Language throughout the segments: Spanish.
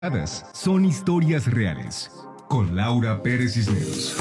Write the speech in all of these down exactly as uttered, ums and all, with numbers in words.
Son historias reales. Con Laura Pérez Cisneros.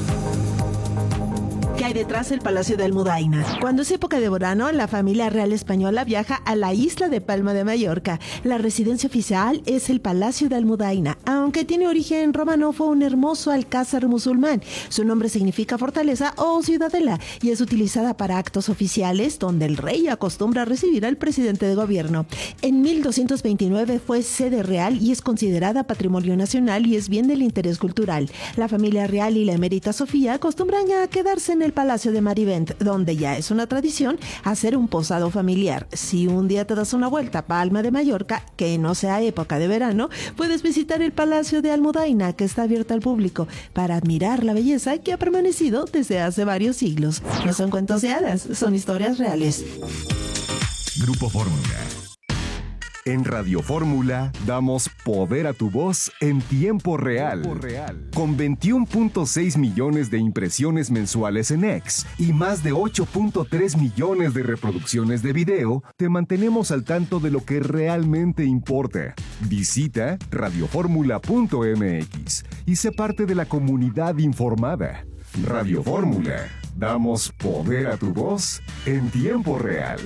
¿Qué hay detrás del Palacio de Almudaina? Cuando es época de verano, la familia real española viaja a la isla de Palma de Mallorca. La residencia oficial es el Palacio de Almudaina, aunque tiene origen romano, fue un hermoso alcázar musulmán. Su nombre significa fortaleza o ciudadela y es utilizada para actos oficiales donde el rey acostumbra a recibir al presidente de gobierno. En mil doscientos veintinueve fue sede real y es considerada patrimonio nacional y es bien del interés cultural. La familia real y la emérita Sofía acostumbran a quedarse en el Palacio de Marivent, donde ya es una tradición hacer un posado familiar. Si un día te das una vuelta a Palma de Mallorca, que no sea época de verano, puedes visitar el Palacio de Almudaina, que está abierto al público, para admirar la belleza que ha permanecido desde hace varios siglos. No son cuentos de hadas, son historias reales. Grupo Fórmula. En Radio Fórmula damos poder a tu voz en tiempo real. Tiempo real. Con veintiuno punto seis millones de impresiones mensuales en X y más de ocho punto tres millones de reproducciones de video, te mantenemos al tanto de lo que realmente importa. Visita radioformula punto m x y sé parte de la comunidad informada. Radio Fórmula. Damos poder a tu voz en tiempo real.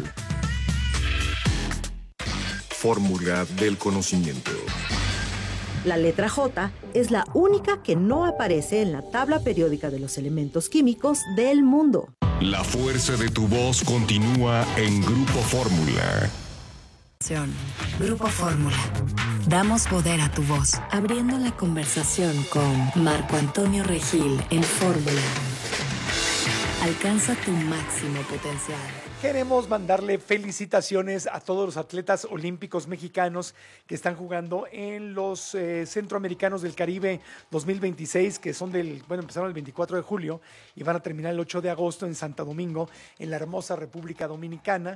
Fórmula del conocimiento. La letra J es la única que no aparece en la tabla periódica de los elementos químicos del mundo. La fuerza de tu voz continúa en Grupo Fórmula. Grupo Fórmula. Damos poder a tu voz. Abriendo la conversación con Marco Antonio Regil en Fórmula. Alcanza tu máximo potencial. Queremos mandarle felicitaciones a todos los atletas olímpicos mexicanos que están jugando en los eh, Centroamericanos del Caribe dos mil veintiséis, que son del, bueno, empezaron el veinticuatro de julio y van a terminar el ocho de agosto en Santo Domingo, en la hermosa República Dominicana.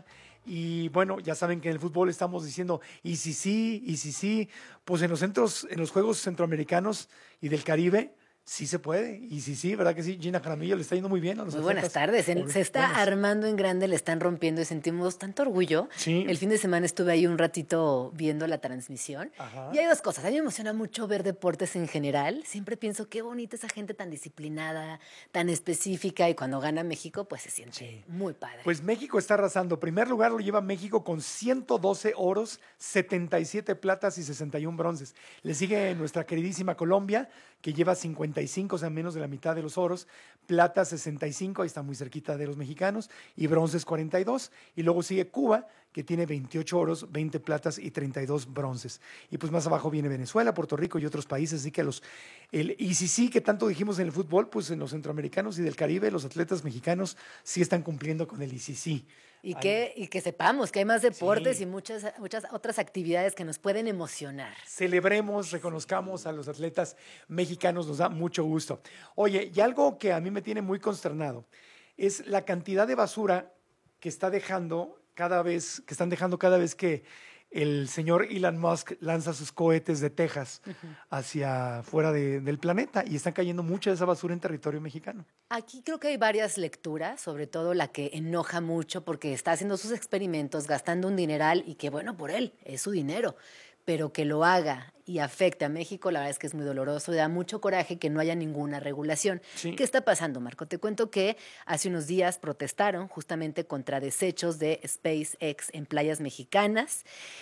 Y bueno, ya saben que en el fútbol estamos diciendo, y si sí, y si sí, pues en los centros, en los Juegos Centroamericanos y del Caribe, sí se puede, y sí, sí, ¿verdad que sí? Gina Jaramillo le está yendo muy bien a los Muy atletas. buenas tardes, Por, se está buenas. armando en grande, le están rompiendo y sentimos tanto orgullo. Sí. El fin de semana estuve ahí un ratito viendo la transmisión. Ajá. Y hay dos cosas, a mí me emociona mucho ver deportes en general, siempre pienso qué bonita esa gente tan disciplinada, tan específica, y cuando gana México pues se siente sí. muy padre. Pues México está arrasando, primer lugar lo lleva México con ciento doce oros, setenta y siete platas y sesenta y uno bronces. Le sigue nuestra queridísima Colombia, que lleva cincuenta y cinco, o sea, menos de la mitad de los oros, plata sesenta y cinco, ahí está muy cerquita de los mexicanos, y bronces cuarenta y dos, y luego sigue Cuba, que tiene veintiocho oros, veinte platas y treinta y dos bronces. Y pues más abajo viene Venezuela, Puerto Rico y otros países, así que los, el I C C, que tanto dijimos en el fútbol, pues en los centroamericanos y del Caribe, los atletas mexicanos sí están cumpliendo con el I C C. Y que, y que sepamos que hay más deportes Sí. y muchas, muchas otras actividades que nos pueden emocionar. Celebremos, reconozcamos a los atletas mexicanos, nos da mucho gusto. Oye, y algo que a mí me tiene muy consternado es la cantidad de basura que está dejando cada vez, que están dejando cada vez que el señor Elon Musk lanza sus cohetes de Texas uh-huh. hacia fuera de, del planeta, y están cayendo mucha de esa basura en territorio mexicano. Aquí creo que hay varias lecturas, sobre todo la que enoja mucho porque está haciendo sus experimentos, gastando un dineral, y que bueno por él, es su dinero, pero que lo haga y afecte a México, la verdad es que es muy doloroso y da mucho coraje que no haya ninguna regulación. Sí. ¿Qué está pasando, Marco? Te cuento que hace unos días protestaron justamente contra desechos de SpaceX en playas mexicanas,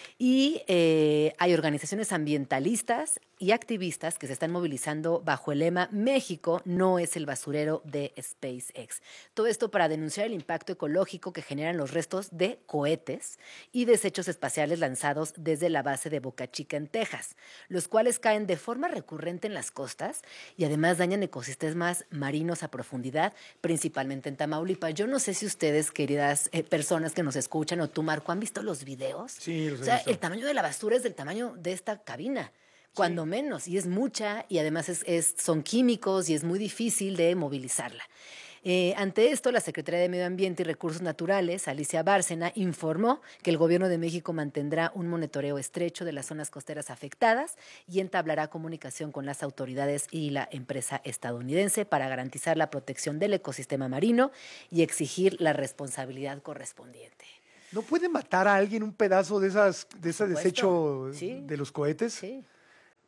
y eh, hay organizaciones ambientalistas y activistas que se están movilizando bajo el lema México no es el basurero de SpaceX. Todo esto para denunciar el impacto ecológico que generan los restos de cohetes y desechos espaciales lanzados desde la base de Boca Chica en Texas, los cuales caen de forma recurrente en las costas y además dañan ecosistemas marinos a profundidad, principalmente en Tamaulipas. Yo no sé si ustedes, queridas eh, personas que nos escuchan, o tú, Marco, ¿han visto los videos? Sí, los he O sea, visto. El tamaño de la basura es del tamaño de esta cabina, cuando sí. menos, y es mucha, y además es, es, son químicos y es muy difícil de movilizarla. Eh, ante esto, la Secretaría de Medio Ambiente y Recursos Naturales, Alicia Bárcena, informó que el Gobierno de México mantendrá un monitoreo estrecho de las zonas costeras afectadas y entablará comunicación con las autoridades y la empresa estadounidense para garantizar la protección del ecosistema marino y exigir la responsabilidad correspondiente. ¿No puede matar a alguien un pedazo de esas de ese desecho sí. de los cohetes? Sí.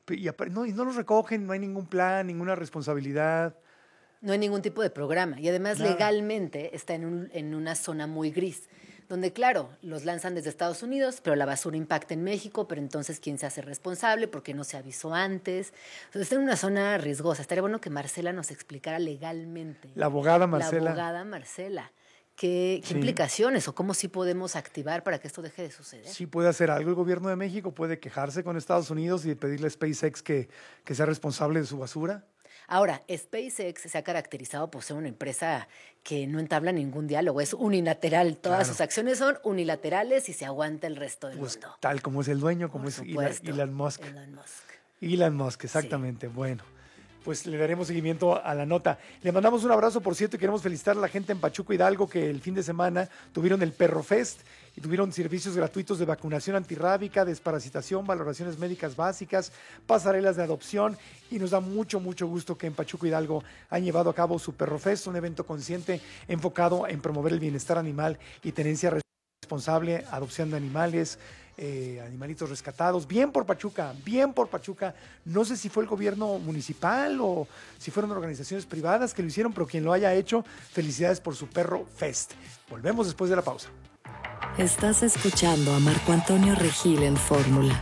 Y, no, y no los recogen, no hay ningún plan, ninguna responsabilidad. No hay ningún tipo de programa. Y además, Nada. legalmente está en, un, en una zona muy gris, donde, claro, los lanzan desde Estados Unidos, pero la basura impacta en México, pero entonces, ¿quién se hace responsable? ¿Por qué no se avisó antes? Entonces, está en una zona riesgosa. Estaría bueno que Marcela nos explicara legalmente. La abogada Marcela. La abogada Marcela. ¿Qué, qué Sí. implicaciones o cómo sí podemos activar para que esto deje de suceder? Sí puede hacer algo el gobierno de México, puede quejarse con Estados Unidos y pedirle a SpaceX que, que sea responsable de su basura. Ahora, SpaceX se ha caracterizado por ser una empresa que no entabla ningún diálogo, es unilateral. Todas Claro. sus acciones son unilaterales y se aguanta el resto del Pues mundo. tal como es el dueño, como Por es Elon, supuesto, Elon Musk. Elon Musk. Elon Musk, exactamente. Bueno, pues le daremos seguimiento a la nota. Le mandamos un abrazo, por cierto, y queremos felicitar a la gente en Pachuco Hidalgo que el fin de semana tuvieron el Perro Fest y tuvieron servicios gratuitos de vacunación antirrábica, desparasitación, valoraciones médicas básicas, pasarelas de adopción, y nos da mucho, mucho gusto que en Pachuco Hidalgo han llevado a cabo su Perro Fest, un evento consciente enfocado en promover el bienestar animal y tenencia responsable, adopción de animales, eh, animalitos rescatados. Bien por Pachuca, bien por Pachuca. No sé si fue el gobierno municipal o si fueron organizaciones privadas que lo hicieron, pero quien lo haya hecho, felicidades por su Perro Fest. Volvemos después de la pausa. Estás escuchando a Marco Antonio Regil en Fórmula.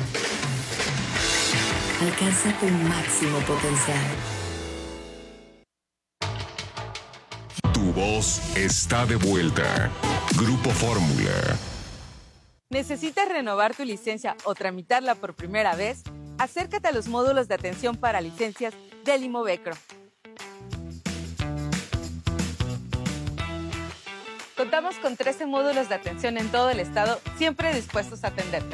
Alcanza tu máximo potencial. Tu voz está de vuelta. Grupo Fórmula. ¿Necesitas renovar tu licencia o tramitarla por primera vez? Acércate a los módulos de atención para licencias del Imovecro. Contamos con trece módulos de atención en todo el estado, siempre dispuestos a atenderte.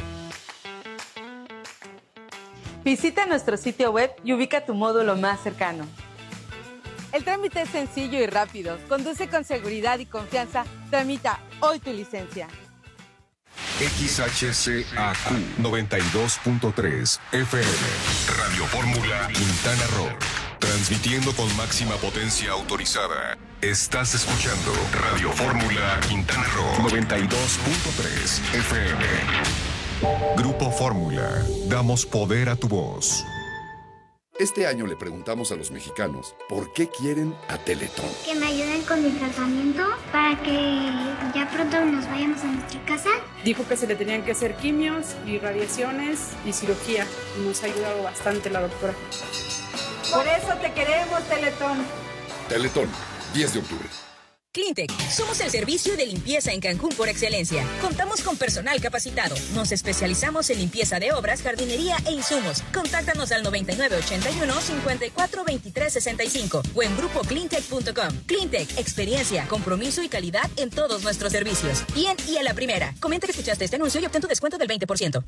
Visita nuestro sitio web y ubica tu módulo más cercano. El trámite es sencillo y rápido. Conduce con seguridad y confianza. Tramita hoy tu licencia. X H C A Q noventa y dos punto tres F M. Radio Fórmula Quintana Roo. Transmitiendo con máxima potencia autorizada. Estás escuchando Radio Fórmula Quintana Roo noventa y dos punto tres F M. Grupo Fórmula. Damos poder a tu voz. Este año le preguntamos a los mexicanos por qué quieren a Teletón. Que me ayuden con mi tratamiento para que ya pronto nos vayamos a nuestra casa. Dijo que se le tenían que hacer quimios y radiaciones y cirugía. Nos ha ayudado bastante la doctora. Por eso te queremos, Teletón. Teletón, diez de octubre. Cleantech, somos el servicio de limpieza en Cancún por excelencia. Contamos con personal capacitado. Nos especializamos en limpieza de obras, jardinería e insumos. Contáctanos al noventa y nueve ochenta y uno cincuenta y cuatro veintitrés sesenta y cinco o en grupo cleantech punto com. Cleantech, experiencia, compromiso y calidad en todos nuestros servicios. Bien y a la primera. Comenta que escuchaste este anuncio y obtén tu descuento del veinte por ciento.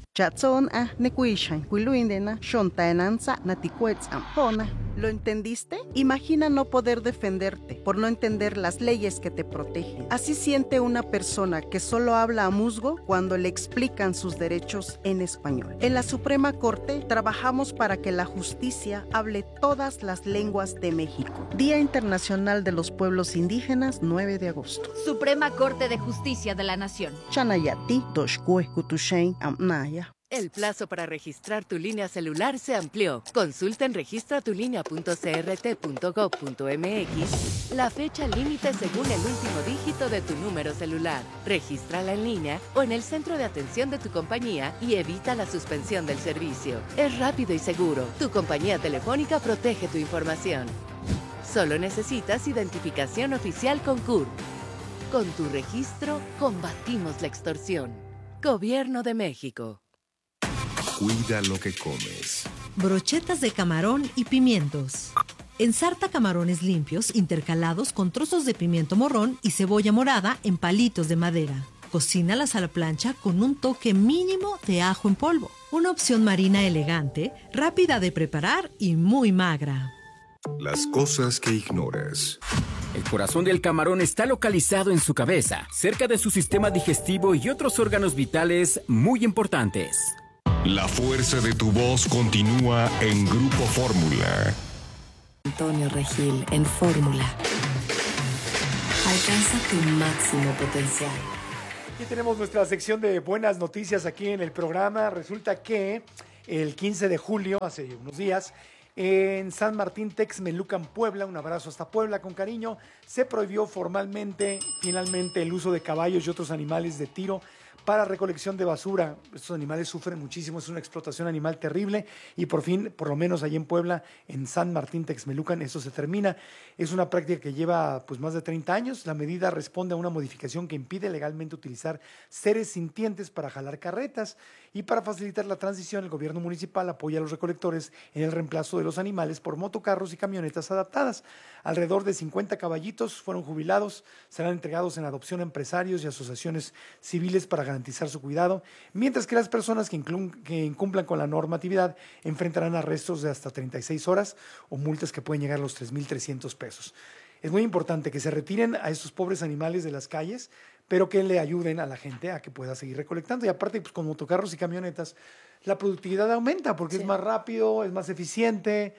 ¿Lo entendiste? Imagina no poder defenderte por no entender las leyes que te protegen. Así siente una persona que solo habla a musgo cuando le explican sus derechos en español. En la Suprema Corte trabajamos para que la justicia hable todas las lenguas de México. Día Internacional de los Pueblos Indígenas, nueve de agosto. Suprema Corte de Justicia de la Nación. Chanayati, Toshkue, Kutushen, Amnaya. El plazo para registrar tu línea celular se amplió. Consulta en registra tu línea punto c r t punto gov punto m x la fecha límite según el último dígito de tu número celular. Regístrala en línea o en el centro de atención de tu compañía y evita la suspensión del servicio. Es rápido y seguro. Tu compañía telefónica protege tu información. Solo necesitas identificación oficial con C U R. Con tu registro, combatimos la extorsión. Gobierno de México. Cuida lo que comes. Brochetas de camarón y pimientos. Ensarta camarones limpios intercalados con trozos de pimiento morrón y cebolla morada en palitos de madera. Cocínalas a la plancha con un toque mínimo de ajo en polvo. Una opción marina elegante, rápida de preparar y muy magra. Las cosas que ignoras. El corazón del camarón está localizado en su cabeza, cerca de su sistema digestivo y otros órganos vitales muy importantes. La fuerza de tu voz continúa en Grupo Fórmula. Antonio Regil en Fórmula. Alcanza tu máximo potencial. Aquí tenemos nuestra sección de buenas noticias aquí en el programa. Resulta que el quince de julio, hace unos días, en San Martín Texmelucan, Puebla, un abrazo hasta Puebla con cariño, se prohibió formalmente, finalmente, el uso de caballos y otros animales de tiro para recolección de basura. Estos animales sufren muchísimo, es una explotación animal terrible y por fin, por lo menos allí en Puebla, en San Martín Texmelucan, eso se termina. Es una práctica que lleva pues más de treinta años. La medida responde a una modificación que impide legalmente utilizar seres sintientes para jalar carretas y para facilitar la transición, el gobierno municipal apoya a los recolectores en el reemplazo de los animales por motocarros y camionetas adaptadas. Alrededor de cincuenta caballitos fueron jubilados, serán entregados en adopción a empresarios y asociaciones civiles para garantizar su cuidado, mientras que las personas que, inclun- que incumplan con la normatividad enfrentarán arrestos de hasta treinta y seis horas o multas que pueden llegar a los tres mil trescientos pesos. Es muy importante que se retiren a estos pobres animales de las calles, pero que le ayuden a la gente a que pueda seguir recolectando. Y aparte, pues, con motocarros y camionetas, la productividad aumenta porque sí. Es más rápido, es más eficiente,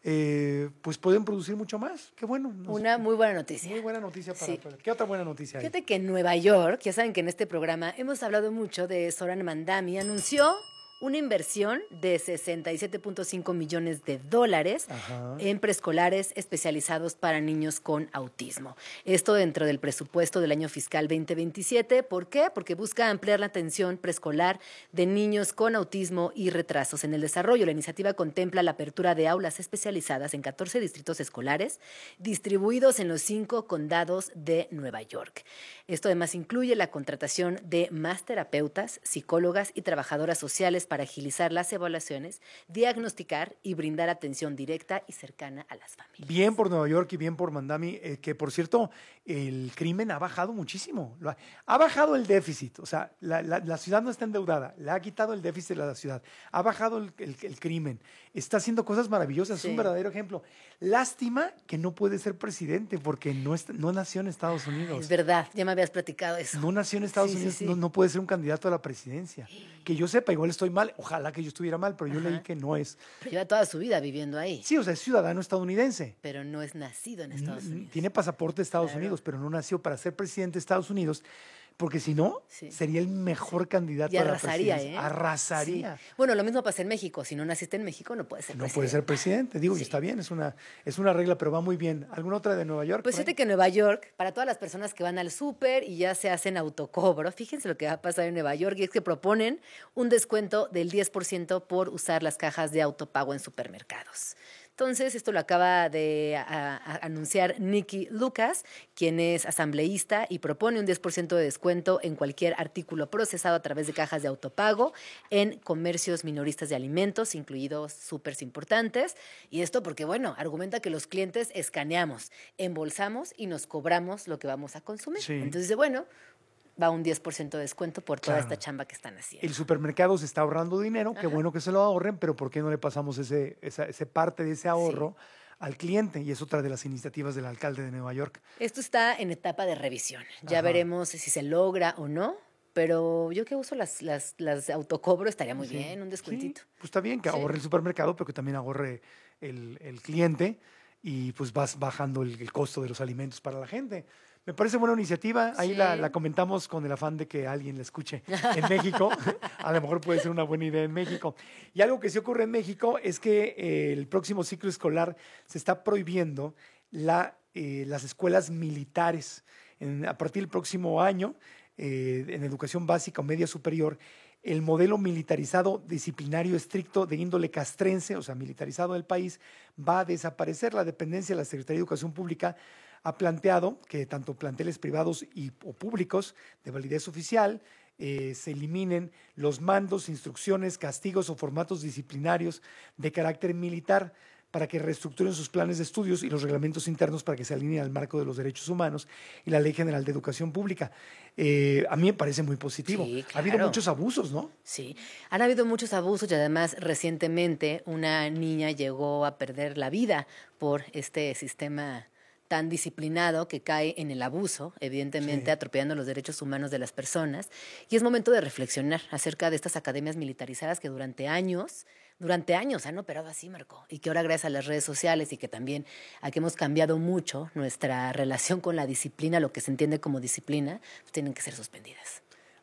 eh, pues pueden producir mucho más. Qué bueno. Una muy buena noticia. Muy buena noticia para sí. ¿Qué otra buena noticia hay? Fíjate que en Nueva York, ya saben que en este programa hemos hablado mucho de Zoran Mandami, anunció una inversión de sesenta y siete punto cinco millones de dólares Ajá. en preescolares especializados para niños con autismo. Esto dentro del presupuesto del año fiscal veinte veintisiete. ¿Por qué? Porque busca ampliar la atención preescolar de niños con autismo y retrasos en el desarrollo. La iniciativa contempla la apertura de aulas especializadas en catorce distritos escolares distribuidos en los cinco condados de Nueva York. Esto además incluye la contratación de más terapeutas, psicólogas y trabajadoras sociales para agilizar las evaluaciones, diagnosticar y brindar atención directa y cercana a las familias. Bien por Nueva York y bien por Mandami, eh, que por cierto, el crimen ha bajado muchísimo. Ha, ha bajado el déficit, o sea, la, la, la ciudad no está endeudada, le ha quitado el déficit a la ciudad, ha bajado el, el, el crimen, está haciendo cosas maravillosas, sí. Es un verdadero ejemplo. Lástima que no puede ser presidente porque no, está, no nació en Estados Unidos. Es verdad, ya me habías platicado eso. No nació en Estados sí, Unidos, sí, sí. No, no puede ser un candidato a la presidencia. Que yo sepa, igual estoy mal, ojalá que yo estuviera mal, pero yo Ajá. leí que no es. Pero lleva toda su vida viviendo ahí. Sí, o sea, es ciudadano estadounidense. Pero no es nacido en Estados Unidos. Tiene pasaporte de Estados claro. Unidos, pero no nació para ser presidente de Estados Unidos, porque si no, sí. sería el mejor sí. candidato y a la presidencia. ¿eh? Arrasaría. Sí. Bueno, lo mismo pasa en México. Si no naciste en México, no puedes ser no presidente. No puedes ser presidente, digo, sí. y está bien, es una, es una regla, pero va muy bien. ¿Alguna otra de Nueva York? Pues fíjate que en Nueva York, para todas las personas que van al súper y ya se hacen autocobro, fíjense lo que va a pasar en Nueva York, y es que proponen un descuento del diez por ciento por usar las cajas de autopago en supermercados. Entonces, esto lo acaba de a, a anunciar Nikki Lucas, quien es asambleísta y propone un diez por ciento de descuento en cualquier artículo procesado a través de cajas de autopago en comercios minoristas de alimentos, incluidos súpers importantes. Y esto porque, bueno, argumenta que los clientes escaneamos, embolsamos y nos cobramos lo que vamos a consumir. Sí. Entonces, bueno, va un diez por ciento de descuento por toda claro. esta chamba que están haciendo. El supermercado se está ahorrando dinero, Ajá. qué bueno que se lo ahorren, pero ¿por qué no le pasamos ese, esa, ese parte de ese ahorro sí. al cliente? Y es otra de las iniciativas del alcalde de Nueva York. Esto está en etapa de revisión. Ya Ajá. veremos si se logra o no, pero yo que uso las, las, las autocobro estaría muy sí. bien, un descuentito. Sí, pues está bien que sí. ahorre el supermercado, pero que también ahorre el, el cliente y pues vas bajando el, el costo de los alimentos para la gente. Me parece buena iniciativa, ahí sí. la, la comentamos con el afán de que alguien la escuche en México, a lo mejor puede ser una buena idea en México. Y algo que sí ocurre en México es que eh, el próximo ciclo escolar se está prohibiendo la, eh, las escuelas militares. En, a partir del próximo año, eh, en educación básica o media superior, el modelo militarizado disciplinario estricto de índole castrense, o sea, militarizado del país, va a desaparecer. La dependencia de la Secretaría de Educación Pública ha planteado que tanto planteles privados y, o públicos de validez oficial eh, se eliminen los mandos, instrucciones, castigos o formatos disciplinarios de carácter militar para que reestructuren sus planes de estudios y los reglamentos internos para que se alineen al marco de los derechos humanos y la Ley General de Educación Pública. Eh, a mí me parece muy positivo. Sí, claro. Ha habido muchos abusos, ¿no? Sí, han habido muchos abusos y además recientemente una niña llegó a perder la vida por este sistema tan disciplinado que cae en el abuso, evidentemente sí. atropellando los derechos humanos de las personas. Y es momento de reflexionar acerca de estas academias militarizadas que durante años, durante años han operado así, Marco, y que ahora gracias a las redes sociales y que también aquí hemos cambiado mucho nuestra relación con la disciplina, lo que se entiende como disciplina, pues tienen que ser suspendidas.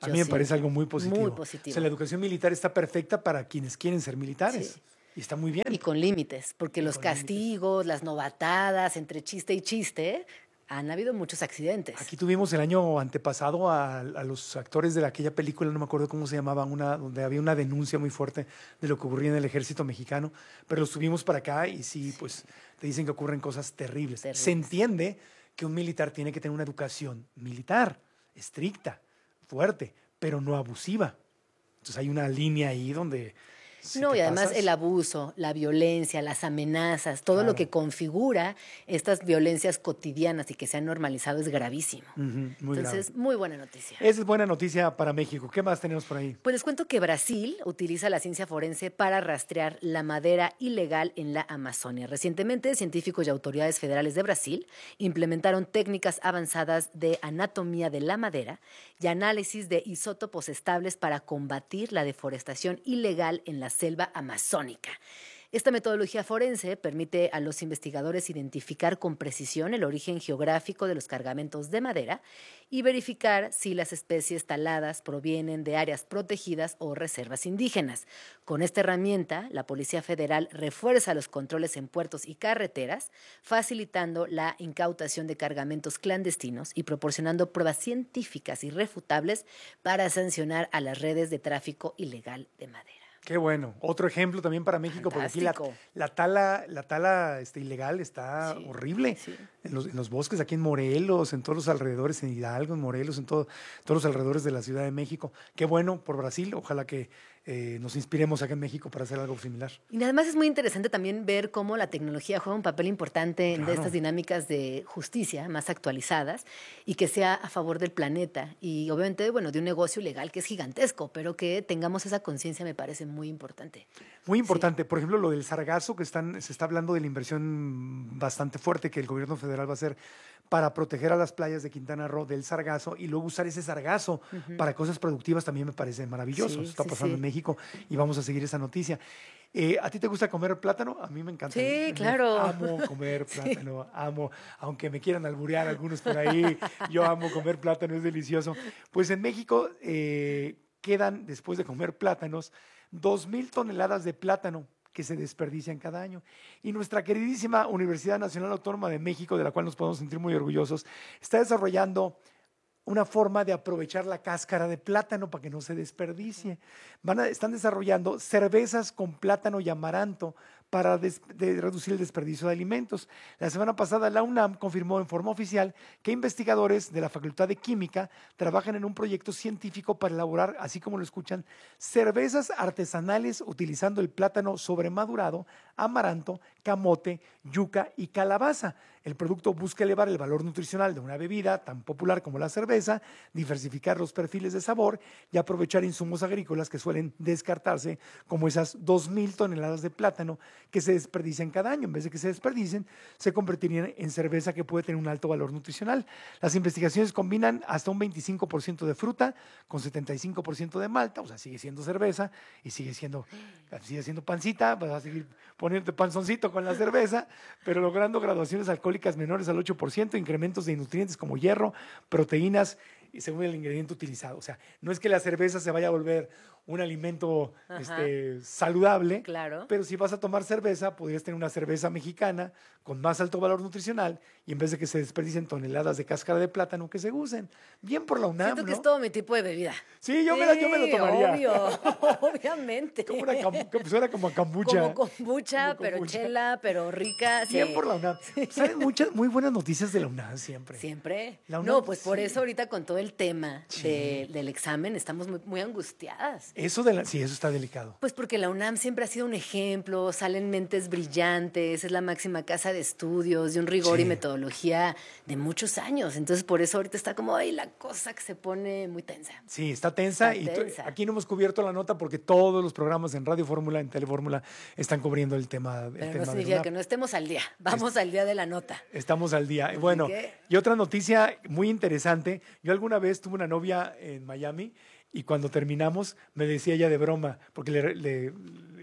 A mí me sí. parece algo muy positivo. Muy positivo. O sea, la educación militar está perfecta para quienes quieren ser militares. Sí. Y está muy bien. Y con límites, porque los castigos, límites. Las novatadas entre chiste y chiste, han habido muchos accidentes. Aquí tuvimos el año antepasado a, a los actores de aquella película, no me acuerdo cómo se llamaba, una, donde había una denuncia muy fuerte de lo que ocurría en el ejército mexicano, pero los tuvimos para acá y sí, sí. pues te dicen que ocurren cosas terribles. terribles. Se entiende que un militar tiene que tener una educación militar, estricta, fuerte, pero no abusiva. Entonces hay una línea ahí donde... Si no, y además pasas. el abuso, la violencia, las amenazas, todo claro. lo que configura estas violencias cotidianas y que se han normalizado es gravísimo. Uh-huh, muy Entonces, grave. muy buena noticia. Esa es buena noticia para México. ¿Qué más tenemos por ahí? Pues les cuento que Brasil utiliza la ciencia forense para rastrear la madera ilegal en la Amazonia. Recientemente, científicos y autoridades federales de Brasil implementaron técnicas avanzadas de anatomía de la madera y análisis de isótopos estables para combatir la deforestación ilegal en la selva amazónica. Esta metodología forense permite a los investigadores identificar con precisión el origen geográfico de los cargamentos de madera y verificar si las especies taladas provienen de áreas protegidas o reservas indígenas. Con esta herramienta, la Policía Federal refuerza los controles en puertos y carreteras, facilitando la incautación de cargamentos clandestinos y proporcionando pruebas científicas irrefutables para sancionar a las redes de tráfico ilegal de madera. Qué bueno. Otro ejemplo también para México, Fantástico. porque aquí la, la tala, la tala este, ilegal está sí, horrible. Sí. En, los, en los bosques, aquí en Morelos, en todos los alrededores, en Hidalgo, en Morelos, en todo, todos los alrededores de la Ciudad de México. Qué bueno por Brasil. Ojalá que eh, nos inspiremos acá en México para hacer algo similar. Y además es muy interesante también ver cómo la tecnología juega un papel importante claro. en estas dinámicas de justicia más actualizadas y que sea a favor del planeta. Y obviamente, bueno, de un negocio ilegal que es gigantesco, pero que tengamos esa conciencia me parece muy importante. Muy importante. Sí. Por ejemplo, lo del sargazo, que están, se está hablando de la inversión bastante fuerte que el gobierno federal va a hacer para proteger a las playas de Quintana Roo del sargazo y luego usar ese sargazo uh-huh. para cosas productivas también me parece maravilloso. Sí, está sí, pasando sí. en México y vamos a seguir esa noticia. Eh, ¿A ti te gusta comer plátano? A mí me encanta. Sí, me, claro. Amo comer plátano, sí. amo, aunque me quieran alburear algunos por ahí, yo amo comer plátano, es delicioso. Pues en México eh, quedan, después de comer plátanos, dos mil toneladas de plátano que se desperdician cada año. Y nuestra queridísima Universidad Nacional Autónoma de México, de la cual nos podemos sentir muy orgullosos, está desarrollando una forma de aprovechar la cáscara de plátano para que no se desperdicie. Van a, están desarrollando cervezas con plátano y amaranto para des, de reducir el desperdicio de alimentos. La semana pasada la UNAM confirmó en forma oficial que investigadores de la Facultad de Química trabajan en un proyecto científico para elaborar, así como lo escuchan, cervezas artesanales utilizando el plátano sobremadurado, amaranto, camote, yuca y calabaza. El producto busca elevar el valor nutricional de una bebida tan popular como la cerveza, diversificar los perfiles de sabor y aprovechar insumos agrícolas que suelen descartarse, como esas dos mil toneladas de plátano que se desperdician cada año. En vez de que se desperdicien, se convertirían en cerveza que puede tener un alto valor nutricional. Las investigaciones combinan hasta un veinticinco por ciento de fruta con setenta y cinco por ciento de malta, o sea, sigue siendo cerveza y sigue siendo, sigue siendo pancita, vas a seguir poniéndote panzoncito con la cerveza, pero logrando graduaciones alcohólicas menores al ocho por ciento, incrementos de nutrientes como hierro, proteínas y según el ingrediente utilizado. O sea, no es que la cerveza se vaya a volver un alimento este, saludable, claro. pero si vas a tomar cerveza, podrías tener una cerveza mexicana con más alto valor nutricional y en vez de que se desperdicien toneladas de cáscara de plátano, que se usen. Bien por la UNAM, Siento ¿no? que es todo mi tipo de bebida. Sí, yo, sí, me, la, yo me lo tomaría. Obvio, obviamente. Como una cam- suena como a kombucha. Como kombucha, como pero kombucha. chela, pero rica. Bien sí. por la UNAM. Sí. ¿Saben? Muchas, muy buenas noticias de la UNAM siempre. Siempre. La UNAM, no, pues por sí. eso ahorita con todo el tema Sí. de, del examen estamos muy, muy angustiadas. Eso de la, sí, eso está delicado. Pues porque la UNAM siempre ha sido un ejemplo, salen mentes brillantes, es la máxima casa de estudios, de un rigor Sí. y metodología de muchos años. Entonces, por eso ahorita está como, ay, la cosa que se pone muy tensa. Sí, está tensa. Está y tensa. t- aquí no hemos cubierto la nota porque todos los programas en Radio Fórmula, en Telefórmula, están cubriendo el tema. El Pero tema no de significa la- que no estemos al día. Vamos al día de la nota. Estamos al día. Así Bueno, que- y otra noticia muy interesante. Yo alguna vez tuve una novia en Miami y cuando terminamos me decía ella de broma, porque le, le-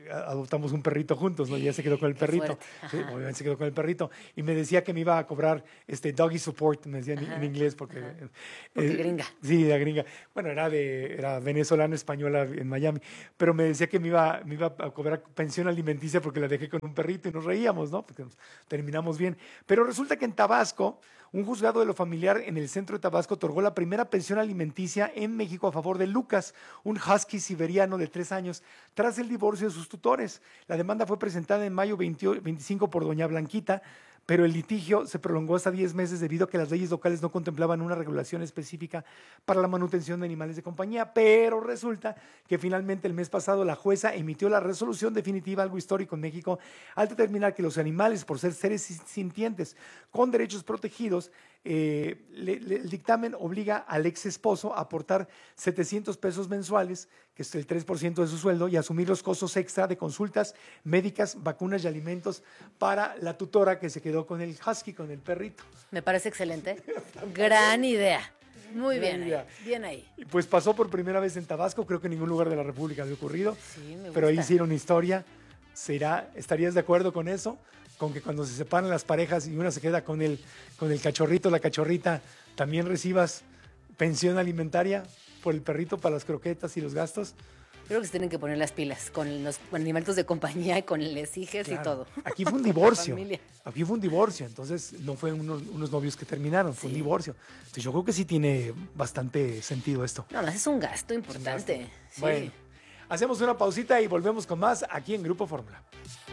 adoptamos un perrito juntos, ¿no? Y ella se quedó con el perrito. Sí, obviamente se quedó con el perrito. Y me decía que me iba a cobrar este doggy support, me decía en, en inglés, porque... Eh, porque gringa. Sí, la gringa. Bueno, era, de, era venezolana, española en Miami. Pero me decía que me iba, me iba a cobrar pensión alimenticia porque la dejé con un perrito y nos reíamos, ¿no? Porque nos terminamos bien. Pero resulta que en Tabasco, un juzgado de lo familiar en el centro de Tabasco otorgó la primera pensión alimenticia en México a favor de Lucas, un husky siberiano de tres años, tras el divorcio de sus tutores. La demanda fue presentada en mayo veinticinco por doña Blanquita, pero el litigio se prolongó hasta diez meses debido a que las leyes locales no contemplaban una regulación específica para la manutención de animales de compañía. Pero resulta que finalmente el mes pasado la jueza emitió la resolución definitiva, algo histórico en México, al determinar que los animales, por ser seres sintientes con derechos protegidos, eh, le, le, el dictamen obliga al ex esposo a aportar setecientos pesos mensuales, que es el tres por ciento de su sueldo, y asumir los costos extra de consultas médicas, vacunas y alimentos para la tutora que se quedó con el husky, con el perrito. Me parece excelente. Gran idea. Muy bien ahí, bien ahí. Pues pasó por primera vez en Tabasco, creo que en ningún lugar de la República había ocurrido, sí, me gusta. Pero ahí hicieron historia. ¿Será, ¿Estarías de acuerdo con eso? Con que cuando se separan las parejas y una se queda con el, con el cachorrito, la cachorrita, también recibas pensión alimentaria por el perrito para las croquetas y los gastos. Creo que se tienen que poner las pilas con los animalitos de compañía, con les hijes claro. y todo. Aquí fue un divorcio. Aquí fue un divorcio, entonces no fue unos, unos novios que terminaron, fue sí. un divorcio. Entonces yo creo que sí tiene bastante sentido esto. No, más es un gasto importante. Un gasto. Sí. Bueno, hacemos una pausita y volvemos con más aquí en Grupo Fórmula.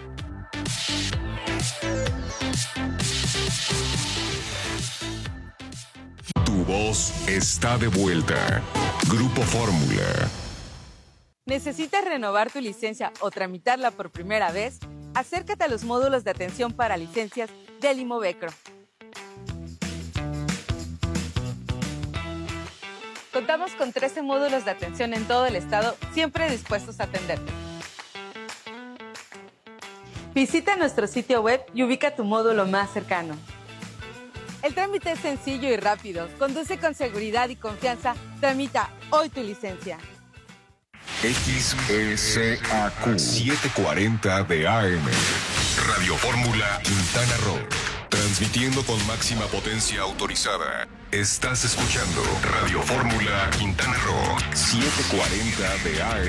Tu voz está de vuelta. Grupo Fórmula. ¿Necesitas renovar tu licencia o tramitarla por primera vez? Acércate a los módulos de atención para licencias del Imovecro. Contamos con trece módulos de atención en todo el estado, siempre dispuestos a atenderte. Visita nuestro sitio web y ubica tu módulo más cercano. El trámite es sencillo y rápido. Conduce con seguridad y confianza. Tramita hoy tu licencia. X S A Q setecientos cuarenta de A M Radio Fórmula Quintana Roo. Transmitiendo con máxima potencia autorizada. Estás escuchando Radio Fórmula Quintana Roo setecientos cuarenta de A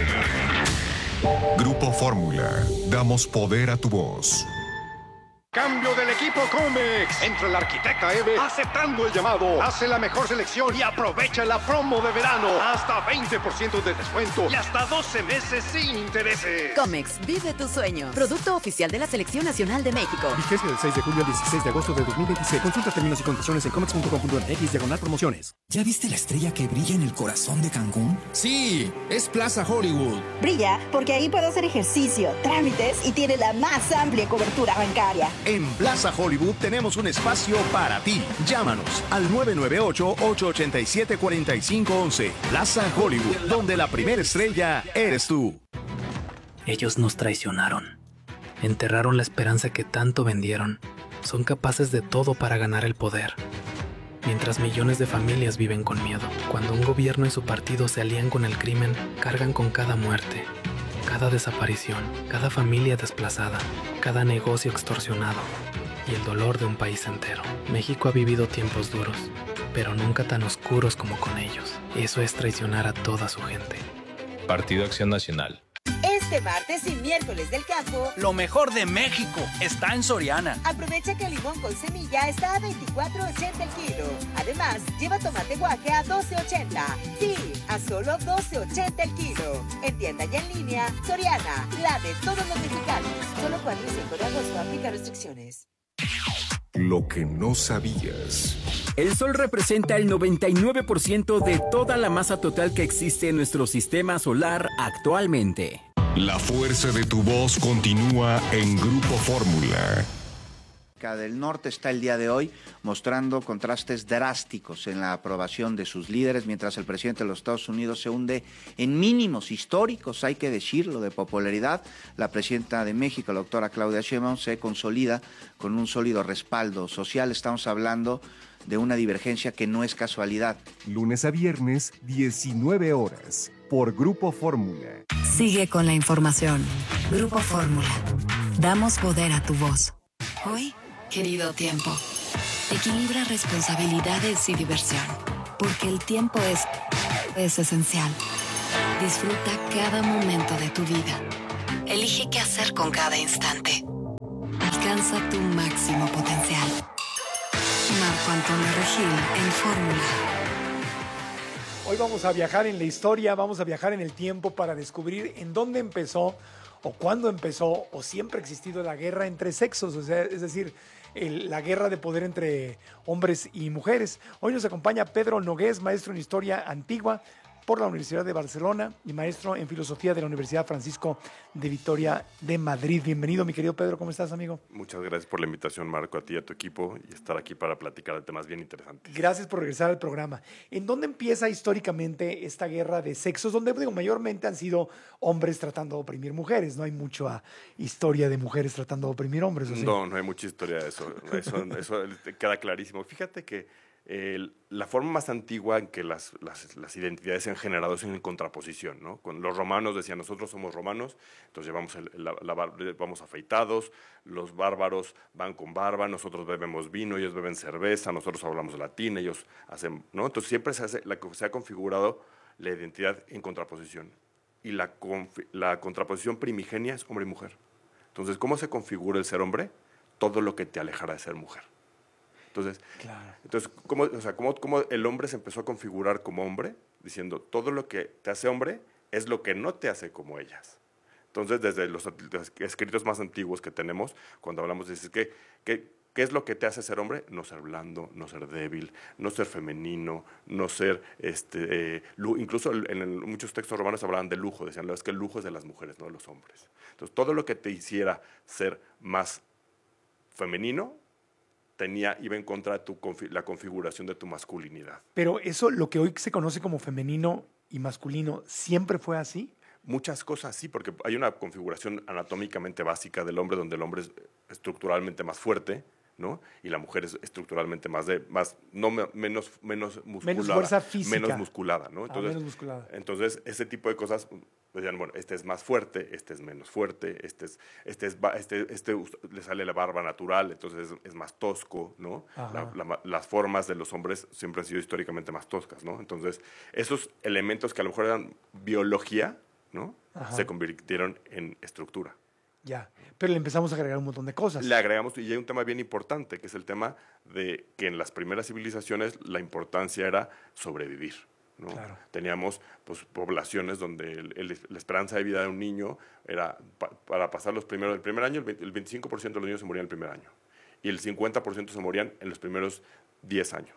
M. Grupo Fórmula. Damos poder a tu voz. Cambio del equipo Comex. Entra el arquitecta Eve aceptando el llamado. Hace la mejor selección y aprovecha la promo de verano. Hasta veinte por ciento de descuento y hasta doce meses sin intereses. Comex, vive tu sueño. Producto oficial de la Selección Nacional de México. Vigencia del seis de julio al dieciséis de agosto de dos mil veintiséis. Consulta términos y condiciones en comex punto com punto m x diagonal promociones. ¿Ya viste la estrella que brilla en el corazón de Cancún? Sí, es Plaza Hollywood. Brilla porque ahí puedo hacer ejercicio, trámites y tiene la más amplia cobertura bancaria. En Plaza Hollywood tenemos un espacio para ti. Llámanos al nueve nueve ocho, ocho ocho siete, cuatro cinco uno uno. Plaza Hollywood, donde la primera estrella eres tú. Ellos nos traicionaron. Enterraron la esperanza que tanto vendieron. Son capaces de todo para ganar el poder. Mientras millones de familias viven con miedo. Cuando un gobierno y su partido se alían con el crimen, cargan con cada muerte, cada desaparición, cada familia desplazada, cada negocio extorsionado y el dolor de un país entero. México ha vivido tiempos duros, pero nunca tan oscuros como con ellos. Eso es traicionar a toda su gente. Partido Acción Nacional. Este martes y miércoles del campo, lo mejor de México está en Soriana. Aprovecha que el limón con semilla está a veinticuatro ochenta el kilo. Además, lleva tomate guaje a doce ochenta. Sí, a solo doce ochenta el kilo. En tienda y en línea, Soriana, la de todos los mexicanos. Solo cuatro y cinco de agosto, aplica restricciones. Lo que no sabías. El Sol representa el noventa y nueve por ciento de toda la masa total que existe en nuestro sistema solar actualmente. La fuerza de tu voz continúa en Grupo Fórmula. Del norte está el día de hoy mostrando contrastes drásticos en la aprobación de sus líderes, mientras el presidente de los Estados Unidos se hunde en mínimos históricos, hay que decirlo, de popularidad. La presidenta de México, la doctora Claudia Sheinbaum, se consolida con un sólido respaldo social. Estamos hablando de una divergencia que no es casualidad. Lunes a viernes, diecinueve horas. por Grupo Fórmula. Sigue con la información. Grupo Fórmula. Damos poder a tu voz. Hoy, querido tiempo, equilibra responsabilidades y diversión, porque el tiempo es, es esencial. Disfruta cada momento de tu vida. Elige qué hacer con cada instante. Alcanza tu máximo potencial. Marco Antonio Regil en Fórmula. Hoy vamos a viajar en la historia, vamos a viajar en el tiempo para descubrir en dónde empezó o cuándo empezó o siempre ha existido la guerra entre sexos, o sea, es decir, el, la guerra de poder entre hombres y mujeres. Hoy nos acompaña Pedro Nogués, maestro en Historia Antigua por la Universidad de Barcelona y maestro en Filosofía de la Universidad Francisco de Vitoria de Madrid. Bienvenido, mi querido Pedro, ¿cómo estás, amigo? Muchas gracias por la invitación, Marco, a ti y a tu equipo, y estar aquí para platicar de temas bien interesantes. Gracias por regresar al programa. ¿En dónde empieza históricamente esta guerra de sexos? Donde, digo, mayormente han sido hombres tratando de oprimir mujeres. No hay mucha historia de mujeres tratando de oprimir hombres, ¿o sí? No, no hay mucha historia de eso. Eso, eso queda clarísimo. Fíjate que Eh, la forma más antigua en que las, las, las identidades se han generado es en contraposición, ¿no? Cuando los romanos decían, nosotros somos romanos, entonces llevamos el, la, la, vamos afeitados, los bárbaros van con barba, nosotros bebemos vino, ellos beben cerveza, nosotros hablamos latín, ellos hacen, ¿no? Entonces siempre se, hace, la, se ha configurado la identidad en contraposición. Y la, la contraposición primigenia es hombre y mujer. Entonces, ¿cómo se configura el ser hombre? Todo lo que te alejará de ser mujer. Entonces, claro. entonces ¿cómo, o sea, ¿cómo, cómo el hombre se empezó a configurar como hombre? Diciendo, todo lo que te hace hombre es lo que no te hace como ellas. Entonces, desde los, los escritos más antiguos que tenemos, cuando hablamos de ¿qué, qué, ¿qué es lo que te hace ser hombre? No ser blando, no ser débil, no ser femenino, no ser, este, eh, incluso en, en muchos textos romanos hablaban de lujo, decían, no, es que el lujo es de las mujeres, no de los hombres. Entonces, todo lo que te hiciera ser más femenino, tenía, iba en contra de tu, la configuración de tu masculinidad. Pero eso, lo que hoy se conoce como femenino y masculino, ¿siempre fue así? Muchas cosas sí, porque hay una configuración anatómicamente básica del hombre donde el hombre es estructuralmente más fuerte, ¿no? Y la mujer es estructuralmente más, de, más no menos, menos musculada. Menos fuerza física. Menos musculada, ¿no? Entonces, ah, menos musculada. Entonces, ese tipo de cosas, decían, bueno, este es más fuerte, este es menos fuerte, este es, este es, este, este, este le sale la barba natural, entonces es, es más tosco, ¿no? La, la, las formas de los hombres siempre han sido históricamente más toscas, ¿no? Entonces, esos elementos que a lo mejor eran biología, ¿no? Ajá. Se convirtieron en estructura. Ya, pero le empezamos a agregar un montón de cosas. Le agregamos, y hay un tema bien importante, que es el tema de que en las primeras civilizaciones la importancia era sobrevivir, ¿no? Claro. Teníamos pues, poblaciones donde el, el, la esperanza de vida de un niño era, pa, para pasar los primeros, el primer año, el veinticinco por ciento de los niños se morían el primer año, y el cincuenta por ciento se morían en los primeros diez años,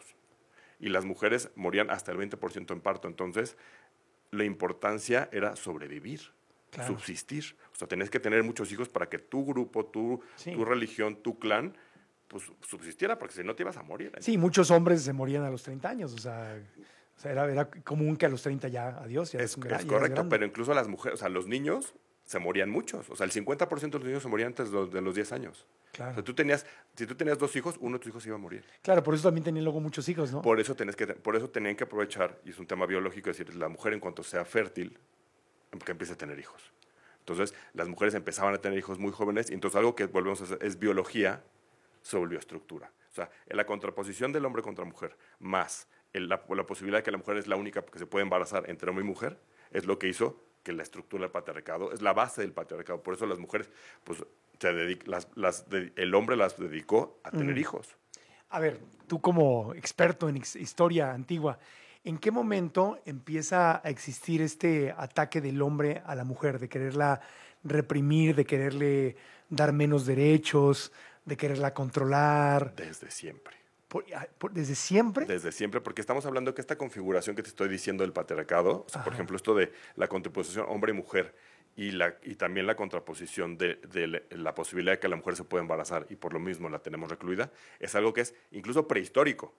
y las mujeres morían hasta el veinte por ciento en parto. Entonces, la importancia era sobrevivir. Claro. Subsistir. O sea, tenés que tener muchos hijos para que tu grupo, tu, sí. tu religión, tu clan, pues subsistiera, porque si no te ibas a morir. Sí, muchos hombres se morían a los treinta años, o sea, o sea era, era común que a los treinta ya, adiós. Ya es, es, es correcto, pero incluso las mujeres, o sea, los niños se morían muchos. O sea, el cincuenta por ciento de los niños se morían antes de los, de los diez años. Claro. O sea, tú tenías, si tú tenías dos hijos, uno de tus hijos iba a morir. Claro, por eso también tenían luego muchos hijos, ¿no? Por eso, tenés que, por eso tenían que aprovechar, y es un tema biológico, es decir, la mujer en cuanto sea fértil, que empiece a tener hijos. Entonces, las mujeres empezaban a tener hijos muy jóvenes, y entonces algo que volvemos a hacer es biología, se volvió estructura. O sea, en la contraposición del hombre contra mujer, más el, la, la posibilidad de que la mujer es la única que se puede embarazar entre hombre y mujer, es lo que hizo que la estructura del patriarcado, es la base del patriarcado. Por eso las mujeres, pues, se dedica, las, las de, el hombre las dedicó a tener mm. hijos. A ver, tú como experto en historia antigua, ¿en qué momento empieza a existir este ataque del hombre a la mujer, de quererla reprimir, de quererle dar menos derechos, de quererla controlar? Desde siempre. ¿Por, por, ¿Desde siempre? Desde siempre, porque estamos hablando que esta configuración que te estoy diciendo del patriarcado, o sea, por ejemplo, esto de la contraposición hombre y mujer, y, la, y también la contraposición de, de la posibilidad de que la mujer se pueda embarazar, y por lo mismo la tenemos recluida, es algo que es incluso prehistórico.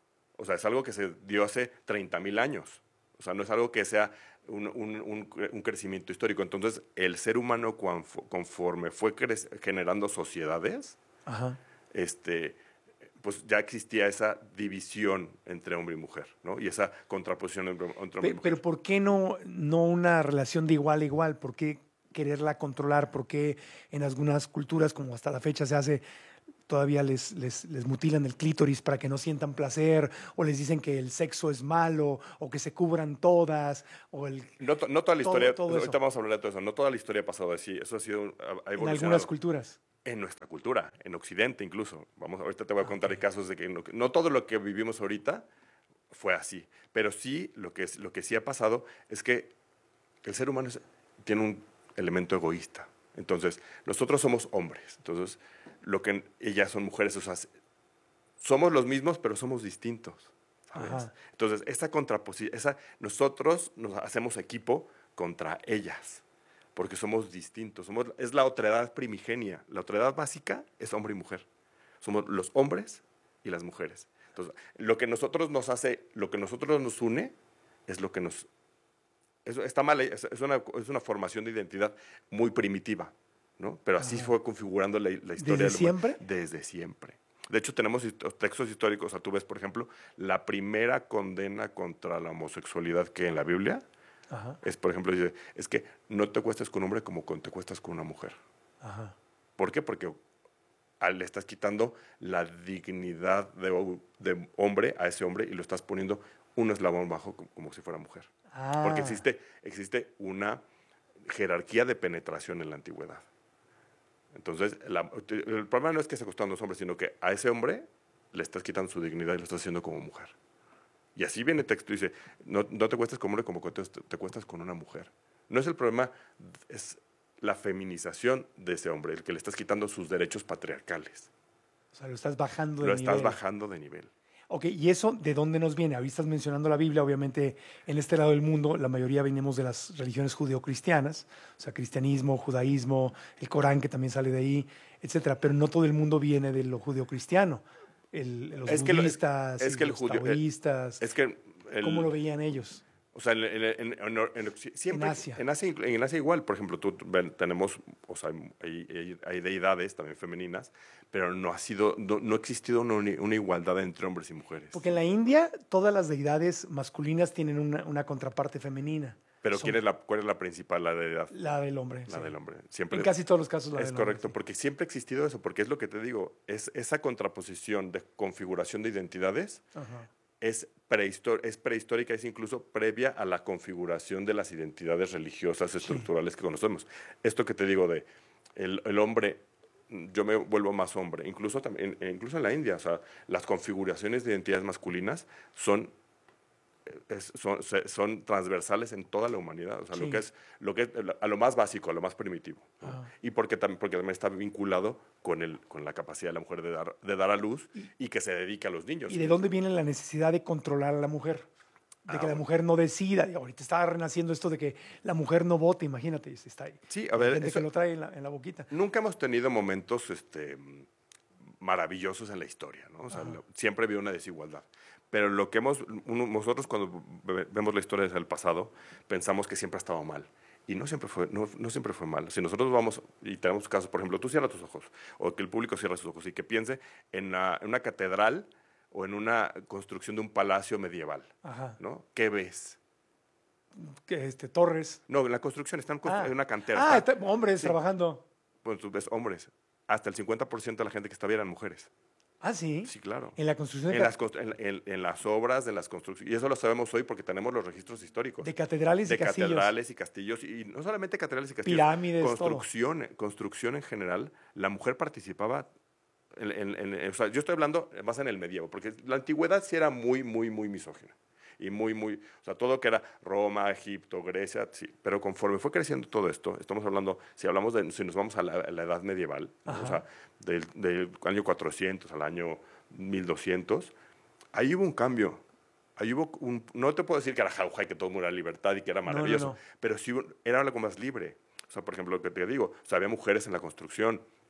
O sea, es algo que se dio hace treinta mil años. O sea, no es algo que sea un, un, un, un crecimiento histórico. Entonces, el ser humano, conforme fue generando sociedades, Ajá. este, pues ya existía esa división entre hombre y mujer, ¿no? Y esa contraposición entre, entre hombre y mujer. Pero ¿por qué no, no una relación de igual a igual? ¿Por qué quererla controlar? ¿Por qué en algunas culturas, como hasta la fecha se hace, todavía les, les, les mutilan el clítoris para que no sientan placer, o les dicen que el sexo es malo, o que se cubran todas, o el... No, to, no toda la historia, todo, todo ahorita vamos a hablar de todo eso, no toda la historia ha pasado así, eso ha sido, ha evolucionado. En algunas culturas. En nuestra cultura, en Occidente incluso. Vamos, ahorita te voy a contar okay. casos de que no, no todo lo que vivimos ahorita fue así, pero sí, lo que, lo que sí ha pasado es que el ser humano es, tiene un elemento egoísta. Entonces, nosotros somos hombres, entonces, lo que ellas son mujeres, o sea, somos los mismos, pero somos distintos, ¿sabes? Entonces, esa contraposición, esa, nosotros nos hacemos equipo contra ellas, porque somos distintos, somos, es la otredad primigenia, la otredad básica es hombre y mujer, somos los hombres y las mujeres. Entonces, lo que nosotros nos hace, lo que nosotros nos une, es lo que nos... Eso está mal, es, es, una, es una formación de identidad muy primitiva, ¿no? Pero así Ajá. fue configurando la, la historia. ¿Desde siempre? Desde siempre. De hecho, tenemos textos históricos, o sea, tú ves, por ejemplo, la primera condena contra la homosexualidad que en la Biblia... Ajá. Es, por ejemplo, dice, es que no te acuestes con un hombre como te acuestas con una mujer. Ajá. ¿Por qué? Porque le estás quitando la dignidad de, de hombre a ese hombre y lo estás poniendo un eslabón bajo como, como si fuera mujer. Ah. Porque existe, existe una jerarquía de penetración en la antigüedad. Entonces, la, el problema no es que se acostaran dos hombres, sino que a ese hombre le estás quitando su dignidad y lo estás haciendo como mujer. Y así viene el texto y dice, no, no te cuestas como hombre como te, te cuestas con una mujer. No es el problema, es la feminización de ese hombre, el que le estás quitando sus derechos patriarcales. O sea, lo estás bajando de lo nivel. Lo estás bajando de nivel. Ok, ¿y eso de dónde nos viene? Ahí estás mencionando la Biblia, obviamente en este lado del mundo la mayoría venimos de las religiones judeocristianas, o sea, cristianismo, judaísmo, el Corán que también sale de ahí, etcétera, pero no todo el mundo viene de lo judeocristiano. El, los es budistas, que lo, es, es que los el taoístas, es que el, ¿cómo lo veían ellos? O sea, en, en, en, en, siempre, en Asia. En Asia, en Asia igual, por ejemplo, tú, ven, tenemos, o sea, hay, hay, hay deidades también femeninas, pero no ha sido, no, no ha existido una, una igualdad entre hombres y mujeres. Porque en la India todas las deidades masculinas tienen una, una contraparte femenina. Pero Son, ¿quién es la, ¿cuál es la principal, la deidad? La del hombre. La sí. del hombre. Siempre, en casi todos los casos la es del correcto, hombre, sí. Porque siempre ha existido eso, porque es lo que te digo, es esa contraposición de configuración de identidades. Ajá. Es, prehistor es prehistórica, es incluso previa a la configuración de las identidades religiosas estructurales sí. que conocemos. Esto que te digo de el, el hombre, yo me vuelvo más hombre, incluso, también, incluso en la India, o sea, las configuraciones de identidades masculinas son... Es, son, son transversales en toda la humanidad, o sea, sí. lo que es, lo que es a lo más básico, a lo más primitivo, ¿no? Ah. Y porque también, porque también está vinculado con, el, con la capacidad de la mujer de dar, de dar a luz y, y que se dedica a los niños. ¿Y de dónde viene la necesidad de controlar a la mujer? De ah, que la mujer no decida. Y ahorita está renaciendo esto de que la mujer no vote, imagínate, está ahí. Sí, a ver. Hay gente que lo trae en la, en la boquita. Nunca hemos tenido momentos este, maravillosos en la historia, ¿no? O sea, lo, siempre había una desigualdad. Pero lo que hemos, uno, nosotros cuando vemos la historia desde el pasado, pensamos que siempre ha estado mal. Y no siempre fue, no, no siempre fue mal. Si nosotros vamos y tenemos casos, por ejemplo, tú cierras tus ojos, o que el público cierra sus ojos, y que piense en una, en una catedral o en una construcción de un palacio medieval, Ajá. ¿no? ¿Qué ves? Este, torres. No, en la construcción, están ah. en una cantera. Ah, está, hombres sí. trabajando. Pues tú ves hombres. Hasta el cincuenta por ciento de la gente que estaba eran mujeres. ¿Ah, sí? Sí, claro. ¿En la construcción? En, de las, en, en, en las obras, de las construcciones. Y eso lo sabemos hoy porque tenemos los registros históricos. De catedrales de y castillos. De catedrales y castillos. Y no solamente catedrales y castillos. Pirámides, construcción, todo. Construcción en general. La mujer participaba... En, en, en, o sea, yo estoy hablando más en el medievo, porque la antigüedad sí era muy, muy, muy misógina. Y muy, muy... O sea, todo que era Roma, Egipto, Grecia, sí. Pero conforme fue creciendo todo esto, estamos hablando... Si hablamos de... Si nos vamos a la, a la edad medieval, o sea, del, del año cuatrocientos al año mil doscientos, ahí hubo un cambio. Ahí hubo un... No te puedo decir que era jauja y que todo era libertad y que era maravilloso, no, no, no. pero sí era algo más libre. O sea, por ejemplo, lo que te digo, o sea, había mujeres en la construcción.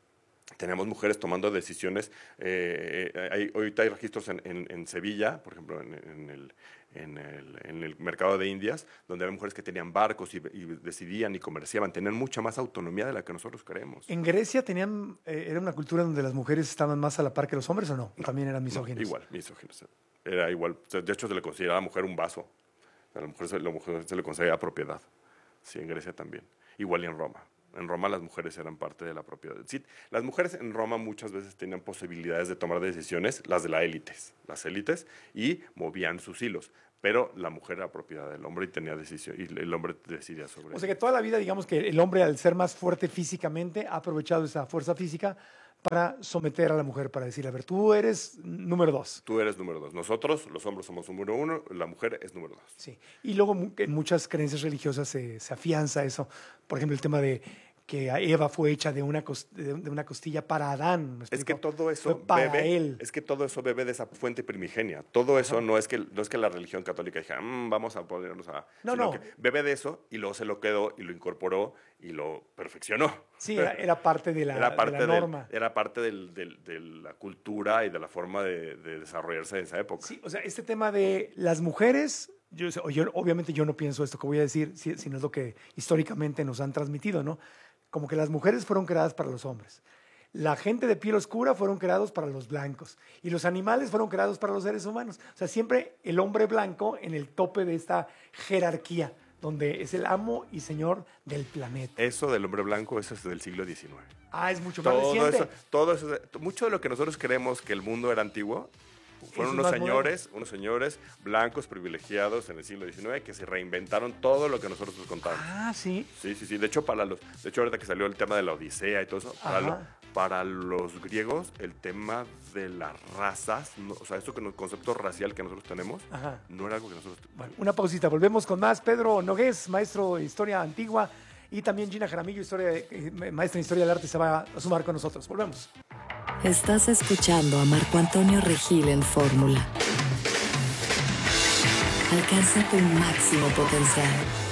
tenemos mujeres tomando decisiones. Eh, hay, ahorita hay registros en, en, en Sevilla, por ejemplo, en, en, el, en, el, en el mercado de Indias, donde había mujeres que tenían barcos y, y decidían y comerciaban, tenían mucha más autonomía de la que nosotros creemos. ¿En Grecia tenían, eh, era una cultura donde las mujeres estaban más a la par que los hombres o no? no También eran misóginos. No, igual, misóginos. Era igual. De hecho, se le consideraba mujer un vaso. A la mujer se, la mujer se le consideraba propiedad. Sí, en Grecia también. Igual y en Roma. En Roma las mujeres eran parte de la propiedad. Sí, las mujeres en Roma muchas veces tenían posibilidades de tomar decisiones, las de las élites, las élites, y movían sus hilos. Pero la mujer era propiedad del hombre y tenía decisión, y el hombre decidía sobre eso. O sea que toda la vida, digamos que el hombre, al ser más fuerte físicamente, ha aprovechado esa fuerza física para someter a la mujer, para decirle, a ver, tú eres número dos. Tú eres número dos. Nosotros, los hombres, somos número uno, la mujer es número dos. Sí. Y luego en muchas creencias religiosas se, se afianza eso. Por ejemplo, el tema de que Eva fue hecha de una, de una costilla para Adán. Es que todo eso fue para bebe, él. Es que todo eso bebe de esa fuente primigenia. Todo eso no es, que, no es que la religión católica dijera, mmm, vamos a ponernos a... No, sino no. que bebe de eso y luego se lo quedó y lo incorporó y lo perfeccionó. Sí, era, era parte de la, era parte de la del, norma. Era parte del, del, de la cultura y de la forma de, de desarrollarse en esa época. Sí, o sea, este tema de las mujeres... Yo, yo, obviamente yo no pienso esto que voy a decir, sino es lo que históricamente nos han transmitido, ¿no? Como que las mujeres fueron creadas para los hombres. La gente de piel oscura fueron creados para los blancos. Y los animales fueron creados para los seres humanos. O sea, siempre el hombre blanco en el tope de esta jerarquía, donde es el amo y señor del planeta. Eso del hombre blanco, eso es del siglo diecinueve. Ah, es mucho más todo reciente. Eso, todo eso, mucho de lo que nosotros creemos que el mundo era antiguo, fueron unos señores, moderno. unos señores blancos privilegiados en el siglo diecinueve que se reinventaron todo lo que nosotros nos contamos. Ah, sí. Sí, sí, sí. De hecho, para los, de hecho ahorita que salió el tema de la Odisea y todo eso, para, lo, para los griegos el tema de las razas, no, o sea, eso que el concepto racial que nosotros tenemos, Ajá. no era algo que nosotros... Bueno, una pausita, volvemos con más. Pedro Nogués, maestro de Historia Antigua, y también Gina Jaramillo, historia, eh, maestra en Historia del Arte, se va a sumar con nosotros. Volvemos. Estás escuchando a Marco Antonio Regil en Fórmula. Alcanza tu máximo potencial.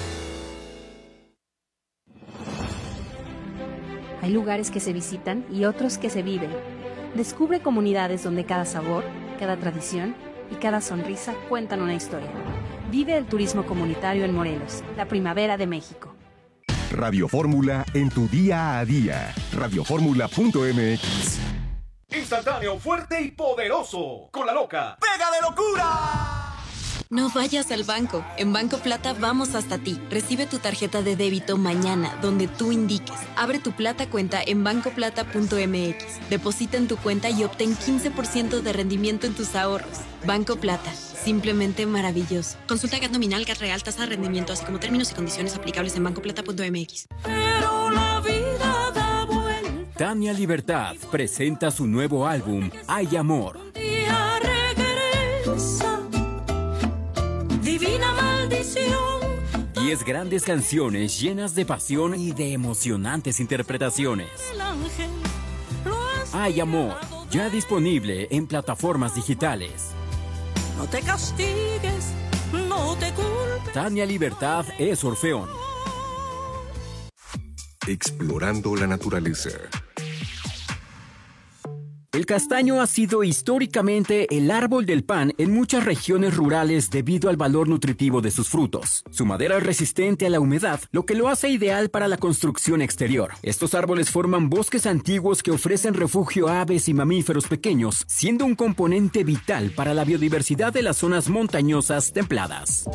Hay lugares que se visitan y otros que se viven. Descubre comunidades donde cada sabor, cada tradición y cada sonrisa cuentan una historia. Vive el turismo comunitario en Morelos, la primavera de México. Radio Fórmula en tu día a día. radio fórmula punto m x. Instantáneo, fuerte y poderoso. Con la loca. ¡Pega de locura! No vayas al banco. En Banco Plata vamos hasta ti. Recibe tu tarjeta de débito mañana, donde tú indiques. Abre tu Plata cuenta en banco plata punto m x. Deposita en tu cuenta y obtén quince por ciento de rendimiento en tus ahorros. Banco Plata. Simplemente maravilloso. Consulta G A T nominal, G A T real, tasa de rendimiento, así como términos y condiciones aplicables en banco plata punto m x. Pero la vida da vuelta. Tania Libertad presenta su nuevo álbum, Hay Amor. Día regresa, divina maldición. Diez grandes canciones llenas de pasión y de emocionantes interpretaciones. El ángel lo has Hay Amor, ya disponible en plataformas digitales. No te castigues, no te culpes. Tania Libertad es Orfeón. Explorando la naturaleza. El castaño ha sido históricamente el árbol del pan en muchas regiones rurales debido al valor nutritivo de sus frutos. Su madera es resistente a la humedad, lo que lo hace ideal para la construcción exterior. Estos árboles forman bosques antiguos que ofrecen refugio a aves y mamíferos pequeños, siendo un componente vital para la biodiversidad de las zonas montañosas templadas.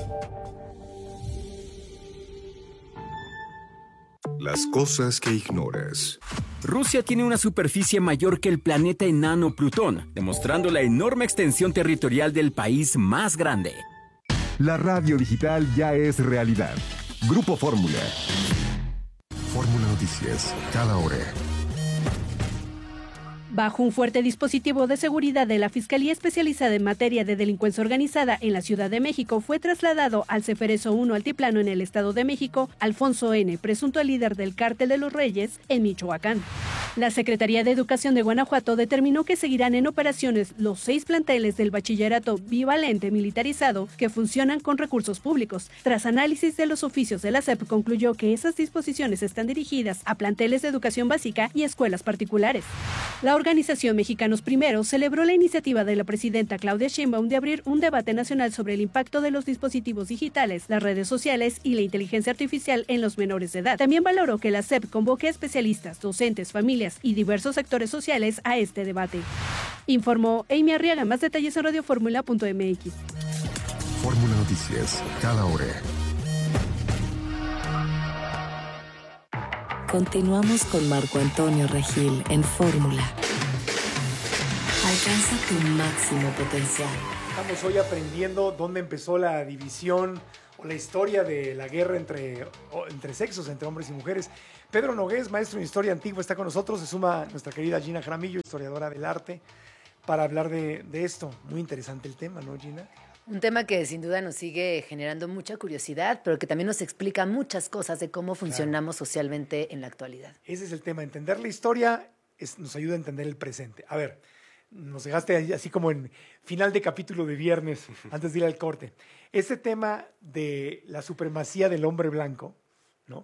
Las cosas que ignoras. Rusia tiene una superficie mayor que el planeta enano Plutón, demostrando la enorme extensión territorial del país más grande. La radio digital ya es realidad. Grupo Fórmula. Fórmula Noticias, cada hora. Bajo un fuerte dispositivo de seguridad de la Fiscalía Especializada en Materia de Delincuencia Organizada en la Ciudad de México, fue trasladado al Ceferezo uno Altiplano en el Estado de México, Alfonso N., presunto líder del Cártel de los Reyes en Michoacán. La Secretaría de Educación de Guanajuato determinó que seguirán en operaciones los seis planteles del bachillerato bivalente militarizado que funcionan con recursos públicos. Tras análisis de los oficios de la S E P, concluyó que esas disposiciones están dirigidas a planteles de educación básica y escuelas particulares. La organización Mexicanos Primero celebró la iniciativa de la presidenta Claudia Sheinbaum de abrir un debate nacional sobre el impacto de los dispositivos digitales, las redes sociales y la inteligencia artificial en los menores de edad. También valoró que la S E P convoque a especialistas, docentes, familias y diversos sectores sociales a este debate. Informó Amy Arriaga. Más detalles en radioformula punto m x. Fórmula Noticias, cada hora. Continuamos con Marco Antonio Regil en Fórmula. Alcanza tu máximo potencial. Estamos hoy aprendiendo dónde empezó la división o la historia de la guerra entre, entre sexos, entre hombres y mujeres. Pedro Nogués, maestro en Historia Antigua, está con nosotros. Se suma nuestra querida Gina Jaramillo, historiadora del arte, para hablar de, de esto. Muy interesante el tema, ¿no, Gina? Un tema que sin duda nos sigue generando mucha curiosidad, pero que también nos explica muchas cosas de cómo funcionamos claro. socialmente en la actualidad. Ese es el tema. Entender la historia es, nos ayuda a entender el presente. A ver, nos dejaste así como en final de capítulo de viernes, antes de ir al corte. Este tema de la supremacía del hombre blanco, ¿no?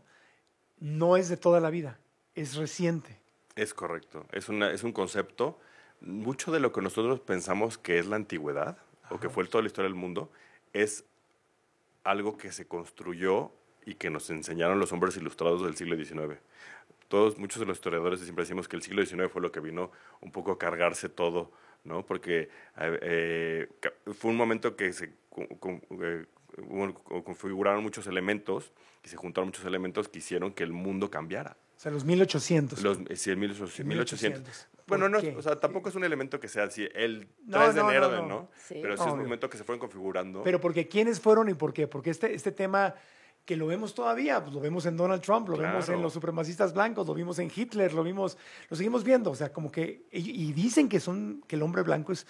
No es de toda la vida, es reciente. Es correcto, es, una, es un concepto. Mucho de lo que nosotros pensamos que es la antigüedad, Ajá. o que fue toda la historia del mundo, es algo que se construyó y que nos enseñaron los hombres ilustrados del siglo diecinueve. Todos, muchos de los historiadores siempre decimos que el siglo diecinueve fue lo que vino un poco a cargarse todo, ¿no? Porque eh, fue un momento que se con, con, eh, configuraron muchos elementos y se juntaron muchos elementos que hicieron que el mundo cambiara. O sea, los mil ochocientos. Los, sí, el mil ochocientos. Bueno, no, o sea, tampoco es un elemento que sea así, el no, tres de no, enero, no, no. ¿no? Sí. Pero sí es un momento que se fueron configurando. Pero porque ¿quiénes fueron y por qué? Porque este, este tema que lo vemos todavía, pues lo vemos en Donald Trump, lo claro. vemos en los supremacistas blancos, lo vimos en Hitler, lo vimos, lo seguimos viendo, o sea, como que, y, y dicen que son, que el hombre blanco es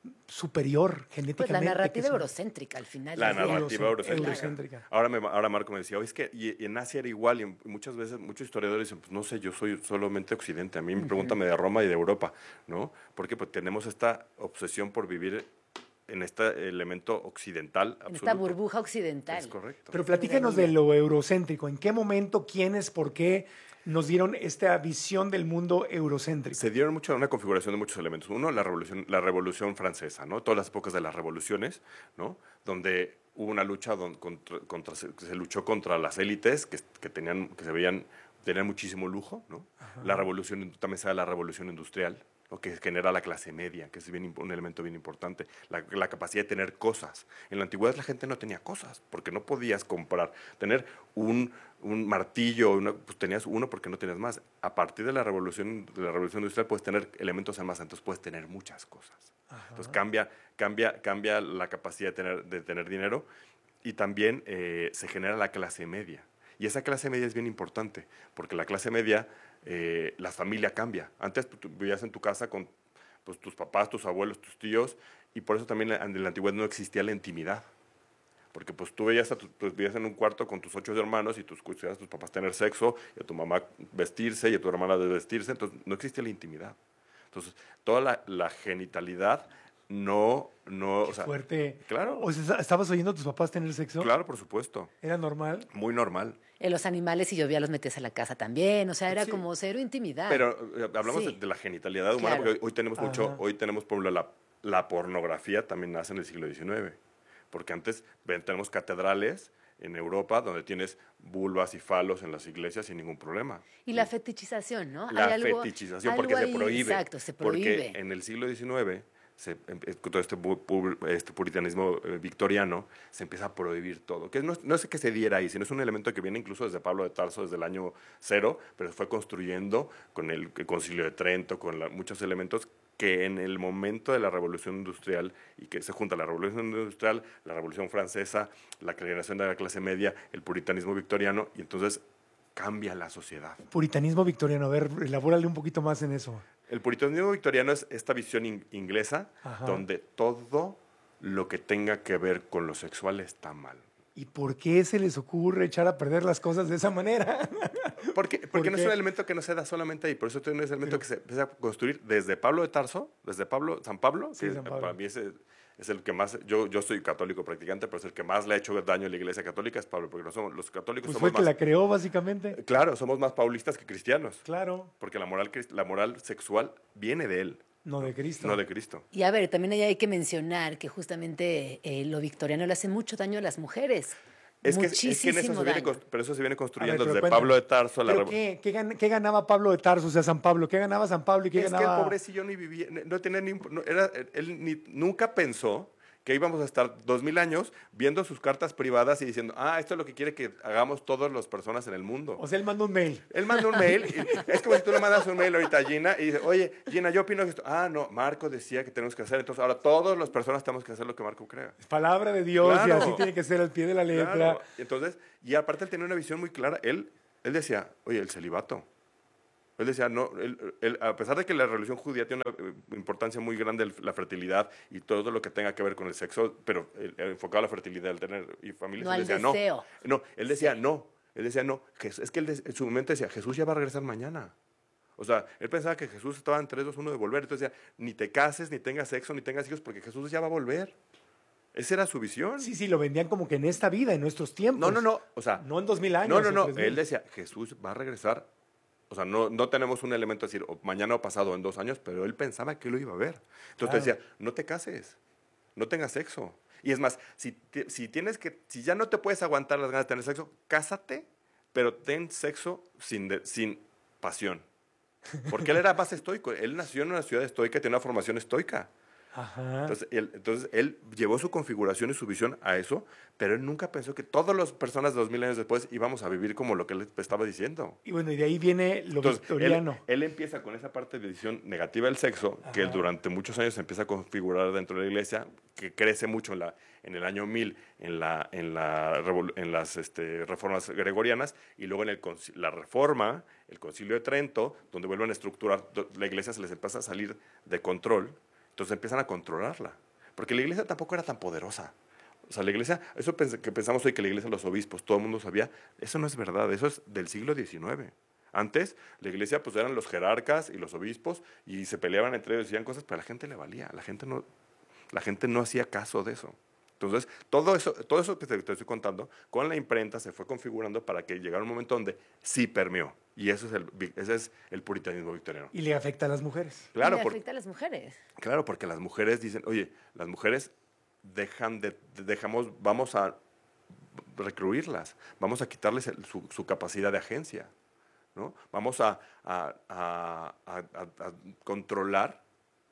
superior genéticamente. Pues la narrativa eurocéntrica al final. La narrativa eurocéntrica. eurocéntrica. Ahora, me, ahora Marco me decía, oye, es que y, y en Asia era igual, y muchas veces muchos historiadores dicen, pues no sé, yo soy solamente occidente, a mí me uh-huh. pregúntame de Roma y de Europa, ¿no? Porque pues tenemos esta obsesión por vivir en este elemento occidental absoluto. En esta burbuja occidental. Es correcto. Pero platícanos de lo eurocéntrico, ¿en qué momento, quiénes, por qué nos dieron esta visión del mundo eurocéntrico? Se dieron mucho, una configuración de muchos elementos. Uno, la revolución, la revolución francesa, ¿no? Todas las épocas de las revoluciones, ¿no? Donde hubo una lucha donde, contra, contra, se, se luchó contra las élites que, que, tenían, que se veían, tenían muchísimo lujo, ¿no? Ajá. La revolución, también se da la revolución industrial, lo que genera la clase media, que es bien, un elemento bien importante, la, la capacidad de tener cosas. En la antigüedad la gente no tenía cosas, porque no podías comprar, tener un, un martillo, una, pues tenías uno porque no tenías más. A partir de la revolución, de la revolución industrial puedes tener elementos en masa, entonces puedes tener muchas cosas. Ajá. Entonces cambia, cambia, cambia la capacidad de tener, de tener dinero y también eh, se genera la clase media. Y esa clase media es bien importante, porque la clase media, eh, la familia cambia. Antes tú vivías en tu casa con pues, tus papás, tus abuelos, tus tíos, y por eso también en la antigüedad no existía la intimidad. Porque pues tú veías a tu, pues, vivías en un cuarto con tus ocho hermanos y tus, a tus papás tener sexo, y a tu mamá vestirse, y a tu hermana desvestirse, entonces no existía la intimidad. Entonces, toda la, la genitalidad no... no Qué o sea, fuerte. Claro. O sea, ¿estabas oyendo a tus papás tener sexo? Claro, por supuesto. ¿Era normal? Muy normal. En los animales, si llovía, los metías a la casa también. O sea, era sí. como cero intimidad. Pero eh, hablamos sí. de, de la genitalidad humana, claro. porque hoy, hoy tenemos Ajá. mucho, hoy tenemos, por ejemplo, la, la pornografía también nace en el siglo diecinueve. Porque antes ven, tenemos catedrales en Europa donde tienes vulvas y falos en las iglesias sin ningún problema. Y la fetichización, ¿no? La Hay algo, fetichización, algo porque ahí, se prohíbe. Exacto, se prohíbe. Porque en el siglo diecinueve... Se, todo este, este puritanismo eh, victoriano se empieza a prohibir todo, que no, no es que se diera ahí, sino es un elemento que viene incluso desde Pablo de Tarso, desde el año cero, pero se fue construyendo con el, el Concilio de Trento, con la, muchos elementos que en el momento de la Revolución Industrial, y que se junta la Revolución Industrial, la Revolución Francesa, la generación de la clase media, el puritanismo victoriano, y entonces cambia la sociedad. Puritanismo victoriano, a ver, elabórale un poquito más en eso. El puritanismo victoriano es esta visión in- inglesa Ajá. donde todo lo que tenga que ver con lo sexual está mal. ¿Y por qué se les ocurre echar a perder las cosas de esa manera? Porque, porque ¿Por no qué? es un elemento que no se da solamente ahí, por eso es un elemento que se empieza a construir desde Pablo de Tarso, desde Pablo, San Pablo, Sí, que San Pablo. para mí es el, es el que más, yo, yo soy católico practicante, pero es el que más le ha hecho daño a la iglesia católica, es Pablo, porque no somos, los católicos Pues somos fue el que más, la creó, básicamente. claro, somos más paulistas que cristianos, Claro, porque la moral, crist- la moral sexual viene de él, no de Cristo. no de Cristo. Y a ver, también ahí hay que mencionar que justamente eh, lo victoriano le hace mucho daño a las mujeres. Es que, Muchísimo es que en eso se viene, daño. cons- pero eso se viene A ver, construyendo pero desde cuéntame. Pablo de Tarso. La ¿Pero revo- qué, qué, gan- qué ganaba Pablo de Tarso, o sea, San Pablo? ¿Qué ganaba San Pablo y qué es que ganaba...? el pobrecillo ni vivía, no tenía ni, no, era, él ni- nunca pensó que íbamos a estar dos mil años viendo sus cartas privadas y diciendo, ah, esto es lo que quiere que hagamos todas las personas en el mundo. O sea, él mandó un mail. Él manda un mail, y es como si tú le mandas un mail ahorita a Gina y dices, oye, Gina, yo opino que esto, ah, no, Marco decía que tenemos que hacer, entonces ahora todas las personas tenemos que hacer lo que Marco crea. Es palabra de Dios y Claro. así tiene que ser al pie de la letra. Claro. Y entonces, y aparte él tenía una visión muy clara, él, él decía, oye, el celibato. Él decía, no, él- él- a pesar de que la religión judía tiene una eh, importancia muy grande, el- la fertilidad y todo lo que tenga que ver con el sexo, pero él, él enfocado a la fertilidad, el tener y familias, No él al decía, deseo. no. No, él decía, no. Él decía, no. Jes- Es que él, de- en su mente decía, Jesús ya va a regresar mañana. O sea, él pensaba que Jesús estaba en tres, dos, uno de volver. Entonces decía, ni te cases, ni tengas sexo, ni tengas hijos, porque Jesús ya va a volver. Esa era su visión. Sí, sí, lo vendían como que en esta vida, en nuestros tiempos. No, no, no. O sea, No en dos mil años. no, no, o no. tres mil. Él decía, Jesús va a regresar. O sea, no, no tenemos un elemento a decir, o mañana o pasado, en dos años, pero él pensaba que lo iba a ver. Entonces Claro. decía, no te cases, no tengas sexo. Y es más, si, ti- si tienes que, si ya no te puedes aguantar las ganas de tener sexo, cásate, pero ten sexo sin, de- sin pasión. Porque él era más estoico. Él nació en una ciudad estoica, tiene una formación estoica. Ajá. Entonces él, entonces, él llevó su configuración y su visión a eso, pero él nunca pensó que todas las personas de dos mil años después íbamos a vivir como lo que él estaba diciendo. Y bueno, y de ahí viene lo Entonces, victoriano. Él, él empieza con esa parte de visión negativa del sexo, que él Ajá. durante muchos años se empieza a configurar dentro de la iglesia, que crece mucho en, la, en el año mil, en, la, en, la, revol- en las este, reformas gregorianas, y luego en el, conci- la reforma, el concilio de Trento, donde vuelven a estructurar, do- la iglesia se les empieza a salir de control, entonces empiezan a controlarla, porque la iglesia tampoco era tan poderosa. O sea, la iglesia, eso pens- que pensamos hoy que la iglesia, los obispos, todo el mundo sabía, eso no es verdad, eso es del siglo diecinueve. Antes, la iglesia pues eran los jerarcas y los obispos y se peleaban entre ellos, decían cosas, pero a la gente le valía, la gente no, la gente no hacía caso de eso. Entonces, todo eso, todo eso que te, te estoy contando, con la imprenta se fue configurando para que llegara un momento donde sí permeó. Y eso es el, vi- ese es el puritanismo victoriano. Y le afecta a las mujeres. Claro, Y le por- afecta a las mujeres. Claro, porque las mujeres dicen, oye, las mujeres dejan de, de- dejamos, vamos a recluirlas, vamos a quitarles el- su, su capacidad de agencia, ¿no? Vamos a, a- a- a- a- a controlar,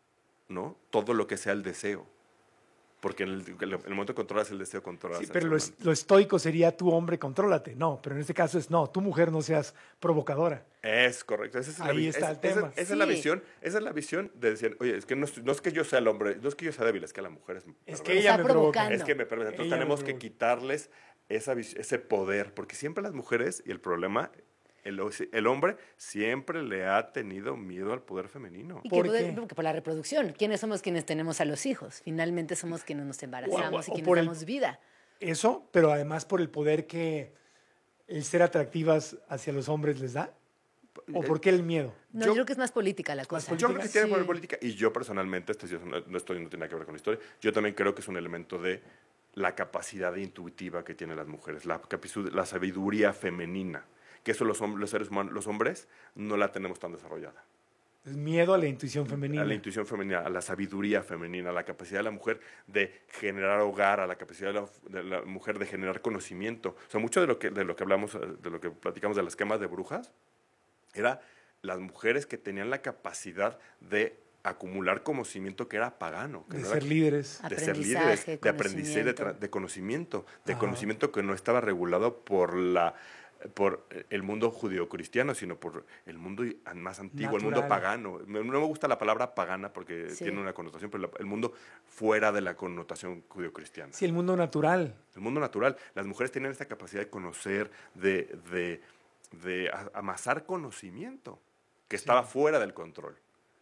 ¿no? Todo lo que sea el deseo. Porque en el, en el momento que controlas el deseo, controlas Sí, el pero ser lo, humano. es- lo estoico sería tu hombre, contrólate. No, pero en este caso es no, tu mujer no seas provocadora. Es correcto. Esa es la Ahí vi- está es- el tema. Esa, esa es la Sí. visión, esa es la visión de decir, oye, es que no, es- no es que yo sea el hombre, no es que yo sea débil, es que la mujer es Es perversa. que ella Está me provoca. provocando. Es que me permite. Entonces Ella me tenemos que provoca. quitarles esa, vis- ese poder, porque siempre las mujeres, y el problema, el, el hombre siempre le ha tenido miedo al poder femenino. Y ¿Por que poder- qué? porque por la reproducción. ¿Quiénes somos quienes tenemos a los hijos? Finalmente somos quienes nos embarazamos O- y o quienes por el- damos vida. Eso, pero además por el poder que el ser atractivas hacia los hombres les da. ¿O por qué el miedo? No, yo, Yo- creo que es más política la cosa. Yo creo que tiene que ver Sí. con política, y yo personalmente, esto sí es una- no, estoy, no tiene nada que ver con la historia, yo también creo que es un elemento de la capacidad intuitiva que tienen las mujeres, la, capisu- la sabiduría femenina, que eso los, hom- los seres humanos, los hombres, no la tenemos tan desarrollada. Es miedo a la intuición femenina. A la intuición femenina, a la sabiduría femenina, a la capacidad de la mujer de generar hogar, a la capacidad de la, de la mujer de generar conocimiento. O sea, mucho de lo que, de lo que hablamos, eh, de lo que platicamos de las quemas de brujas, era las mujeres que tenían la capacidad de acumular conocimiento que era pagano. Que De no ser era- líderes. de ser Aprendizaje, líderes, de aprendizaje, de, tra- conocimiento. de conocimiento, de Ajá. conocimiento que no estaba regulado por la por el mundo judeocristiano, sino por el mundo más antiguo, el mundo Natural. pagano. Me- No me gusta la palabra pagana porque Sí. tiene una connotación, pero la- el mundo fuera de la connotación judeocristiana. Sí, el mundo natural. El mundo natural. Las mujeres tienen esta capacidad de conocer, de, de, de a- amasar conocimiento que estaba fuera del control.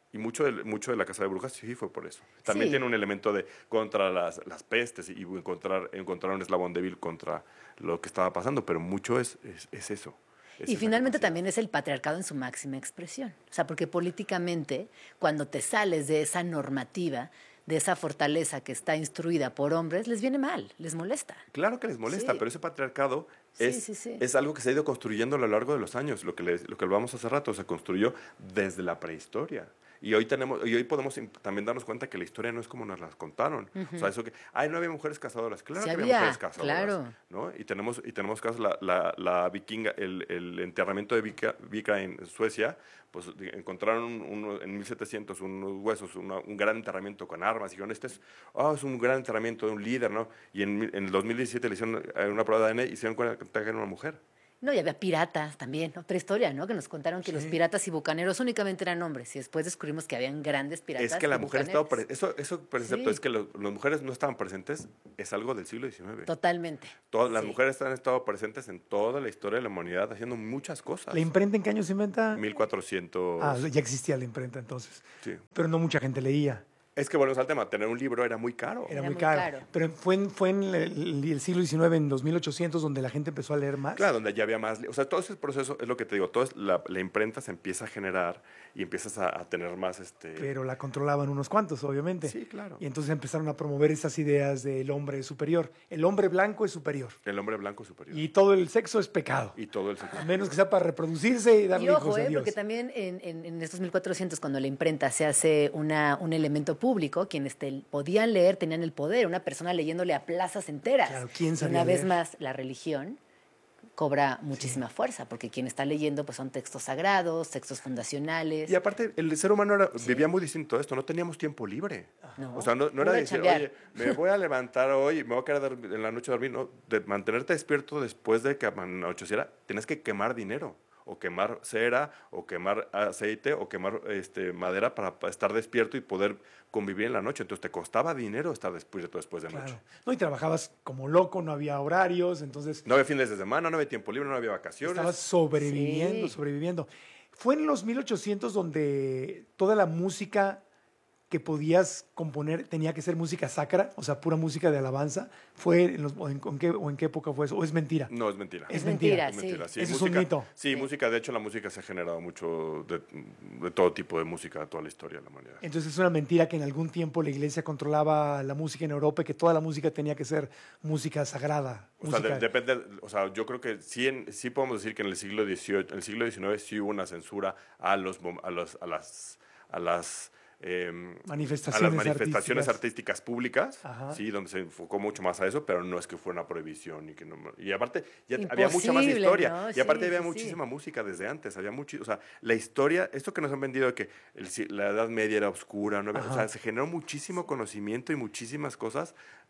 Y mucho de, mucho de la Casa de Brujas sí fue por eso. También Sí. tiene un elemento de contra las, las pestes y encontrar, encontrar un eslabón débil contra lo que estaba pasando, pero mucho es, es, es eso. Es Y esa finalmente capacidad. también es el patriarcado en su máxima expresión. O sea, porque políticamente, cuando te sales de esa normativa, de esa fortaleza que está instruida por hombres, les viene mal, les molesta. Claro que les molesta, Sí. pero ese patriarcado Sí, es, sí, sí. es algo que se ha ido construyendo a lo largo de los años. Lo que, les, lo que hablamos hace rato, se construyó desde la prehistoria. Y hoy, tenemos, y hoy podemos im- también darnos cuenta que la historia no es como nos las contaron. Ujú. O sea, eso que, ay, no había mujeres cazadoras. Claro Sí que había, había, mujeres cazadoras. claro. ¿No? Y tenemos, y tenemos casos, la, la, la vikinga, el, el enterramiento de Vika, Vika en Suecia, pues encontraron un- uno- en mil setecientos unos huesos, una- un gran enterramiento con armas. Y dijeron, este es, oh, es un gran enterramiento de un líder, ¿no? Y en, mil- en el dos mil diecisiete le hicieron eh, una prueba de A D N y se dieron cuenta que era una mujer. No, y había piratas también, otra historia, ¿no? Que nos contaron que Sí. los piratas y bucaneros únicamente eran hombres y después descubrimos que habían grandes piratas. Es que la y mujer estaba bucaneros. presente. Eso, eso concepto Sí. es que lo- las mujeres no estaban presentes, es algo del siglo diecinueve. Totalmente. Todas las Sí. mujeres han estado presentes en toda la historia de la humanidad haciendo muchas cosas. ¿La imprenta en qué año se inventa? mil cuatrocientos. Ah, ya existía la imprenta entonces. Sí. Pero no mucha gente leía. Es que volvemos al tema, tener un libro era muy caro. Era, muy, caro. Pero fue en, fue en el, el siglo diecinueve, en dos mil ochocientos, donde la gente empezó a leer más. Claro, donde ya había más. li- O sea, todo ese proceso es lo que te digo. Todo es la, la imprenta se empieza a generar y empiezas a, a tener más. este Pero la controlaban unos cuantos, obviamente. Sí, claro. Y entonces empezaron a promover esas ideas del hombre superior. El hombre blanco es superior. El hombre blanco superior. Y todo el sexo es pecado. Y todo el sexo. A menos que sea para reproducirse y darle Y ojo, hijos a eh, Dios. porque también en, en- en estos mil cuatrocientos, cuando la imprenta se hace una, un elemento público, quienes te- podían leer tenían el poder, una persona leyéndole a plazas enteras. Claro, ¿quién Y sabía una vez leer? más, la religión cobra muchísima fuerza, porque quien está leyendo pues son textos sagrados, textos fundacionales. Y aparte, el ser humano era- vivía muy distinto a esto. No teníamos tiempo libre. No, O sea, no, no era puro decir, chambear. oye, me voy a levantar hoy, me voy a quedar a dormir- en la noche a dormir. No, de mantenerte despierto después de que anocheciera, tienes que quemar dinero. O quemar cera, o quemar aceite, o quemar este, madera para, para estar despierto y poder convivir en la noche. Entonces te costaba dinero estar despierto después de noche. Claro. No, y trabajabas como loco, no había horarios, entonces No había fines de semana, no había tiempo libre, no había vacaciones. estabas sobreviviendo, Sí. sobreviviendo. Fue en los mil ochocientos donde toda la música que podías componer tenía que ser música sacra, o sea, pura música de alabanza. ¿Fue en, los- o en, o en qué, o en qué época fue eso? ¿O es mentira? No, es mentira. Es Es mentira. mentira, Es mentira, sí. Eso es música, un mito. Sí, música. De hecho, la música se ha generado mucho de, de todo tipo de música, de toda la historia de la humanidad. Entonces es una mentira que en algún tiempo la iglesia controlaba la música en Europa y que toda la música tenía que ser música sagrada. O sea, de- música- depende, o sea, yo creo que sí, en- sí podemos decir que en el siglo dieciocho, en el siglo diecinueve sí hubo una censura a los, mom- a los, a las, a las em, Manifestaciones a las manifestaciones artísticas. artísticas públicas, Ajá. sí, donde se enfocó mucho más a eso, pero no es que fuera una prohibición y que no, y aparte ya había mucha más Imposible, historia ¿no? y aparte Sí, había sí, sí. muchísima música desde antes, había mucho, o sea, la historia, esto que nos han vendido de que el si- la Edad Media era oscura, no había- o Ajá. sea, se generó muchísimo conocimiento y muchísimas cosas.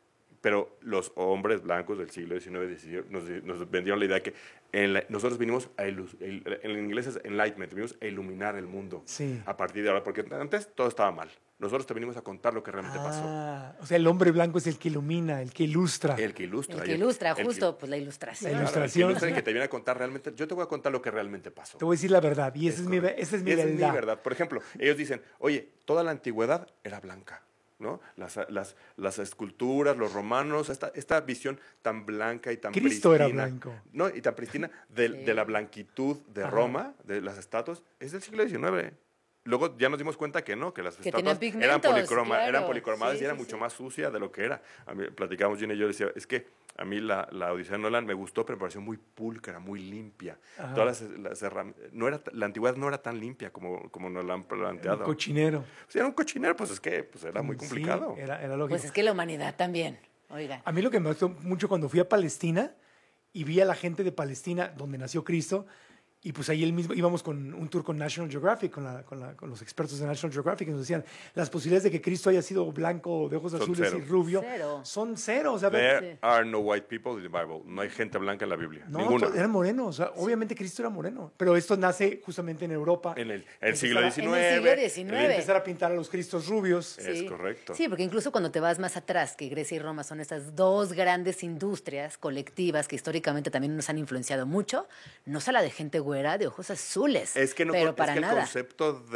Pero los hombres blancos del siglo diecinueve decidieron- nos, nos vendieron la idea de que en la- nosotros vinimos a ilu- el- en inglés es enlightenment, vinimos a iluminar el mundo Sí. a partir de ahora, porque antes todo estaba mal. Nosotros te venimos a contar lo que realmente pasó. Ah, o sea, el hombre blanco es el que ilumina, el que ilustra. El que ilustra. El y que ilustra, el que- justo, pues la ilustración. La claro, el que ilustración. ilustra y que te viene a contar realmente. Yo te voy a contar lo que realmente pasó. Te voy a decir la verdad y esa es, mi, correcto. esa es mi Esa verdad. verdad. Por ejemplo, ellos dicen, oye, toda la antigüedad era blanca, ¿no? Las, las, las esculturas, los romanos, esta, esta visión tan blanca y tan Cristo era pristina, blanco. ¿no? Y tan pristina de, Sí. de la blanquitud de Ajá. Roma, de las estatuas, es del siglo diecinueve. Luego ya nos dimos cuenta que no, que las Que estatuas tenían eran, pigmentos, policroma- claro. eran policromadas Sí, y era sí, mucho sí. más sucia de lo que era. A mí, platicamos Gina y yo, decía, es que a mí la, la Odisea de Nolan me gustó, pero me pareció muy pulcra, muy limpia. Ajá. Todas las, las herram- no era, la antigüedad no era tan limpia como, como nos la han Un planteado. cochinero. Si era un cochinero, pues es que pues era muy Sí, complicado. era, era lógico. Pues es que la humanidad también. Oiga. A mí lo que me gustó mucho cuando fui a Palestina y vi a la gente de Palestina, donde nació Cristo, y pues ahí él mismo íbamos con un tour con National Geographic, con, la- con, la- con los expertos de National Geographic, y nos decían, las posibilidades de que Cristo haya sido blanco, de ojos Son azules cero. y rubio, Cero. son cero. O sea, There Sí. are no white people in the Bible. No hay gente blanca en la Biblia. no, Ninguna. to- eran morenos. O sea, obviamente Cristo era moreno, pero esto nace justamente en Europa. En el, el Empezar siglo a- diecinueve. En el siglo El diecinueve. empezar a pintar a los Cristos rubios. Es correcto. Sí, porque incluso cuando te vas más atrás, que Grecia y Roma son estas dos grandes industrias colectivas que históricamente también nos han influenciado mucho, no se la de gente güera de ojos azules. Es que, no, pero es para que el nada. concepto de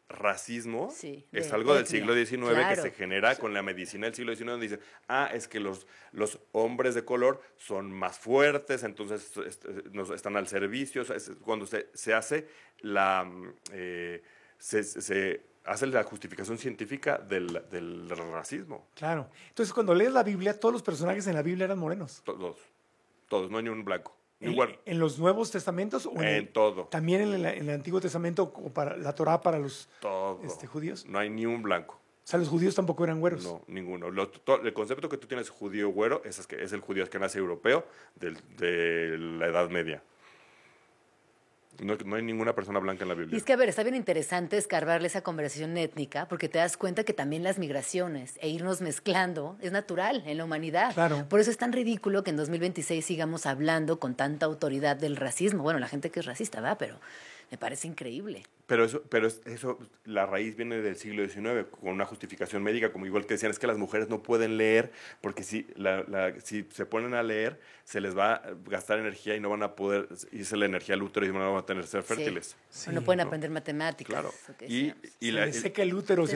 racismo Sí, es de algo del etnia. siglo diecinueve Claro. que se genera con la medicina del siglo diecinueve, donde dicen, ah, es que los, los hombres de color son más fuertes, entonces est- nos están al servicio. O sea, es cuando se, se hace la eh, se, se hace la justificación científica del, del racismo. Claro. Entonces, cuando lees la Biblia, todos los personajes en la Biblia eran morenos. Todos, todos, no hay ni un blanco. ¿En, Igual, en los Nuevos Testamentos o en, en el- todo, también en, el- en el Antiguo Testamento o para la Torá para los todo. este, judíos? No hay ni un blanco. O sea, los judíos tampoco eran güeros. No, ninguno. Lo- to- el concepto que tú tienes judío güero es, es que es el judío que nace europeo del- de la Edad Media. No, no hay ninguna persona blanca en la Y Biblia. es que, a ver, está bien interesante escarbarle esa conversación étnica, porque te das cuenta que también las migraciones e irnos mezclando es natural en la humanidad. Claro. Por eso es tan ridículo que en dos mil veintiséis sigamos hablando con tanta autoridad del racismo. Bueno, la gente que es racista, va, pero me parece increíble. Pero eso, pero es- eso, la raíz viene del siglo diecinueve, con una justificación médica, como igual que decían, es que las mujeres no pueden leer, porque si, la, la- si se ponen a leer, se les va a gastar energía y no van a poder irse la energía al útero y no van a tener ser fértiles. Sí. O no pueden aprender matemáticas. Claro. o qué Y, sea. y Se la- les seca el útero.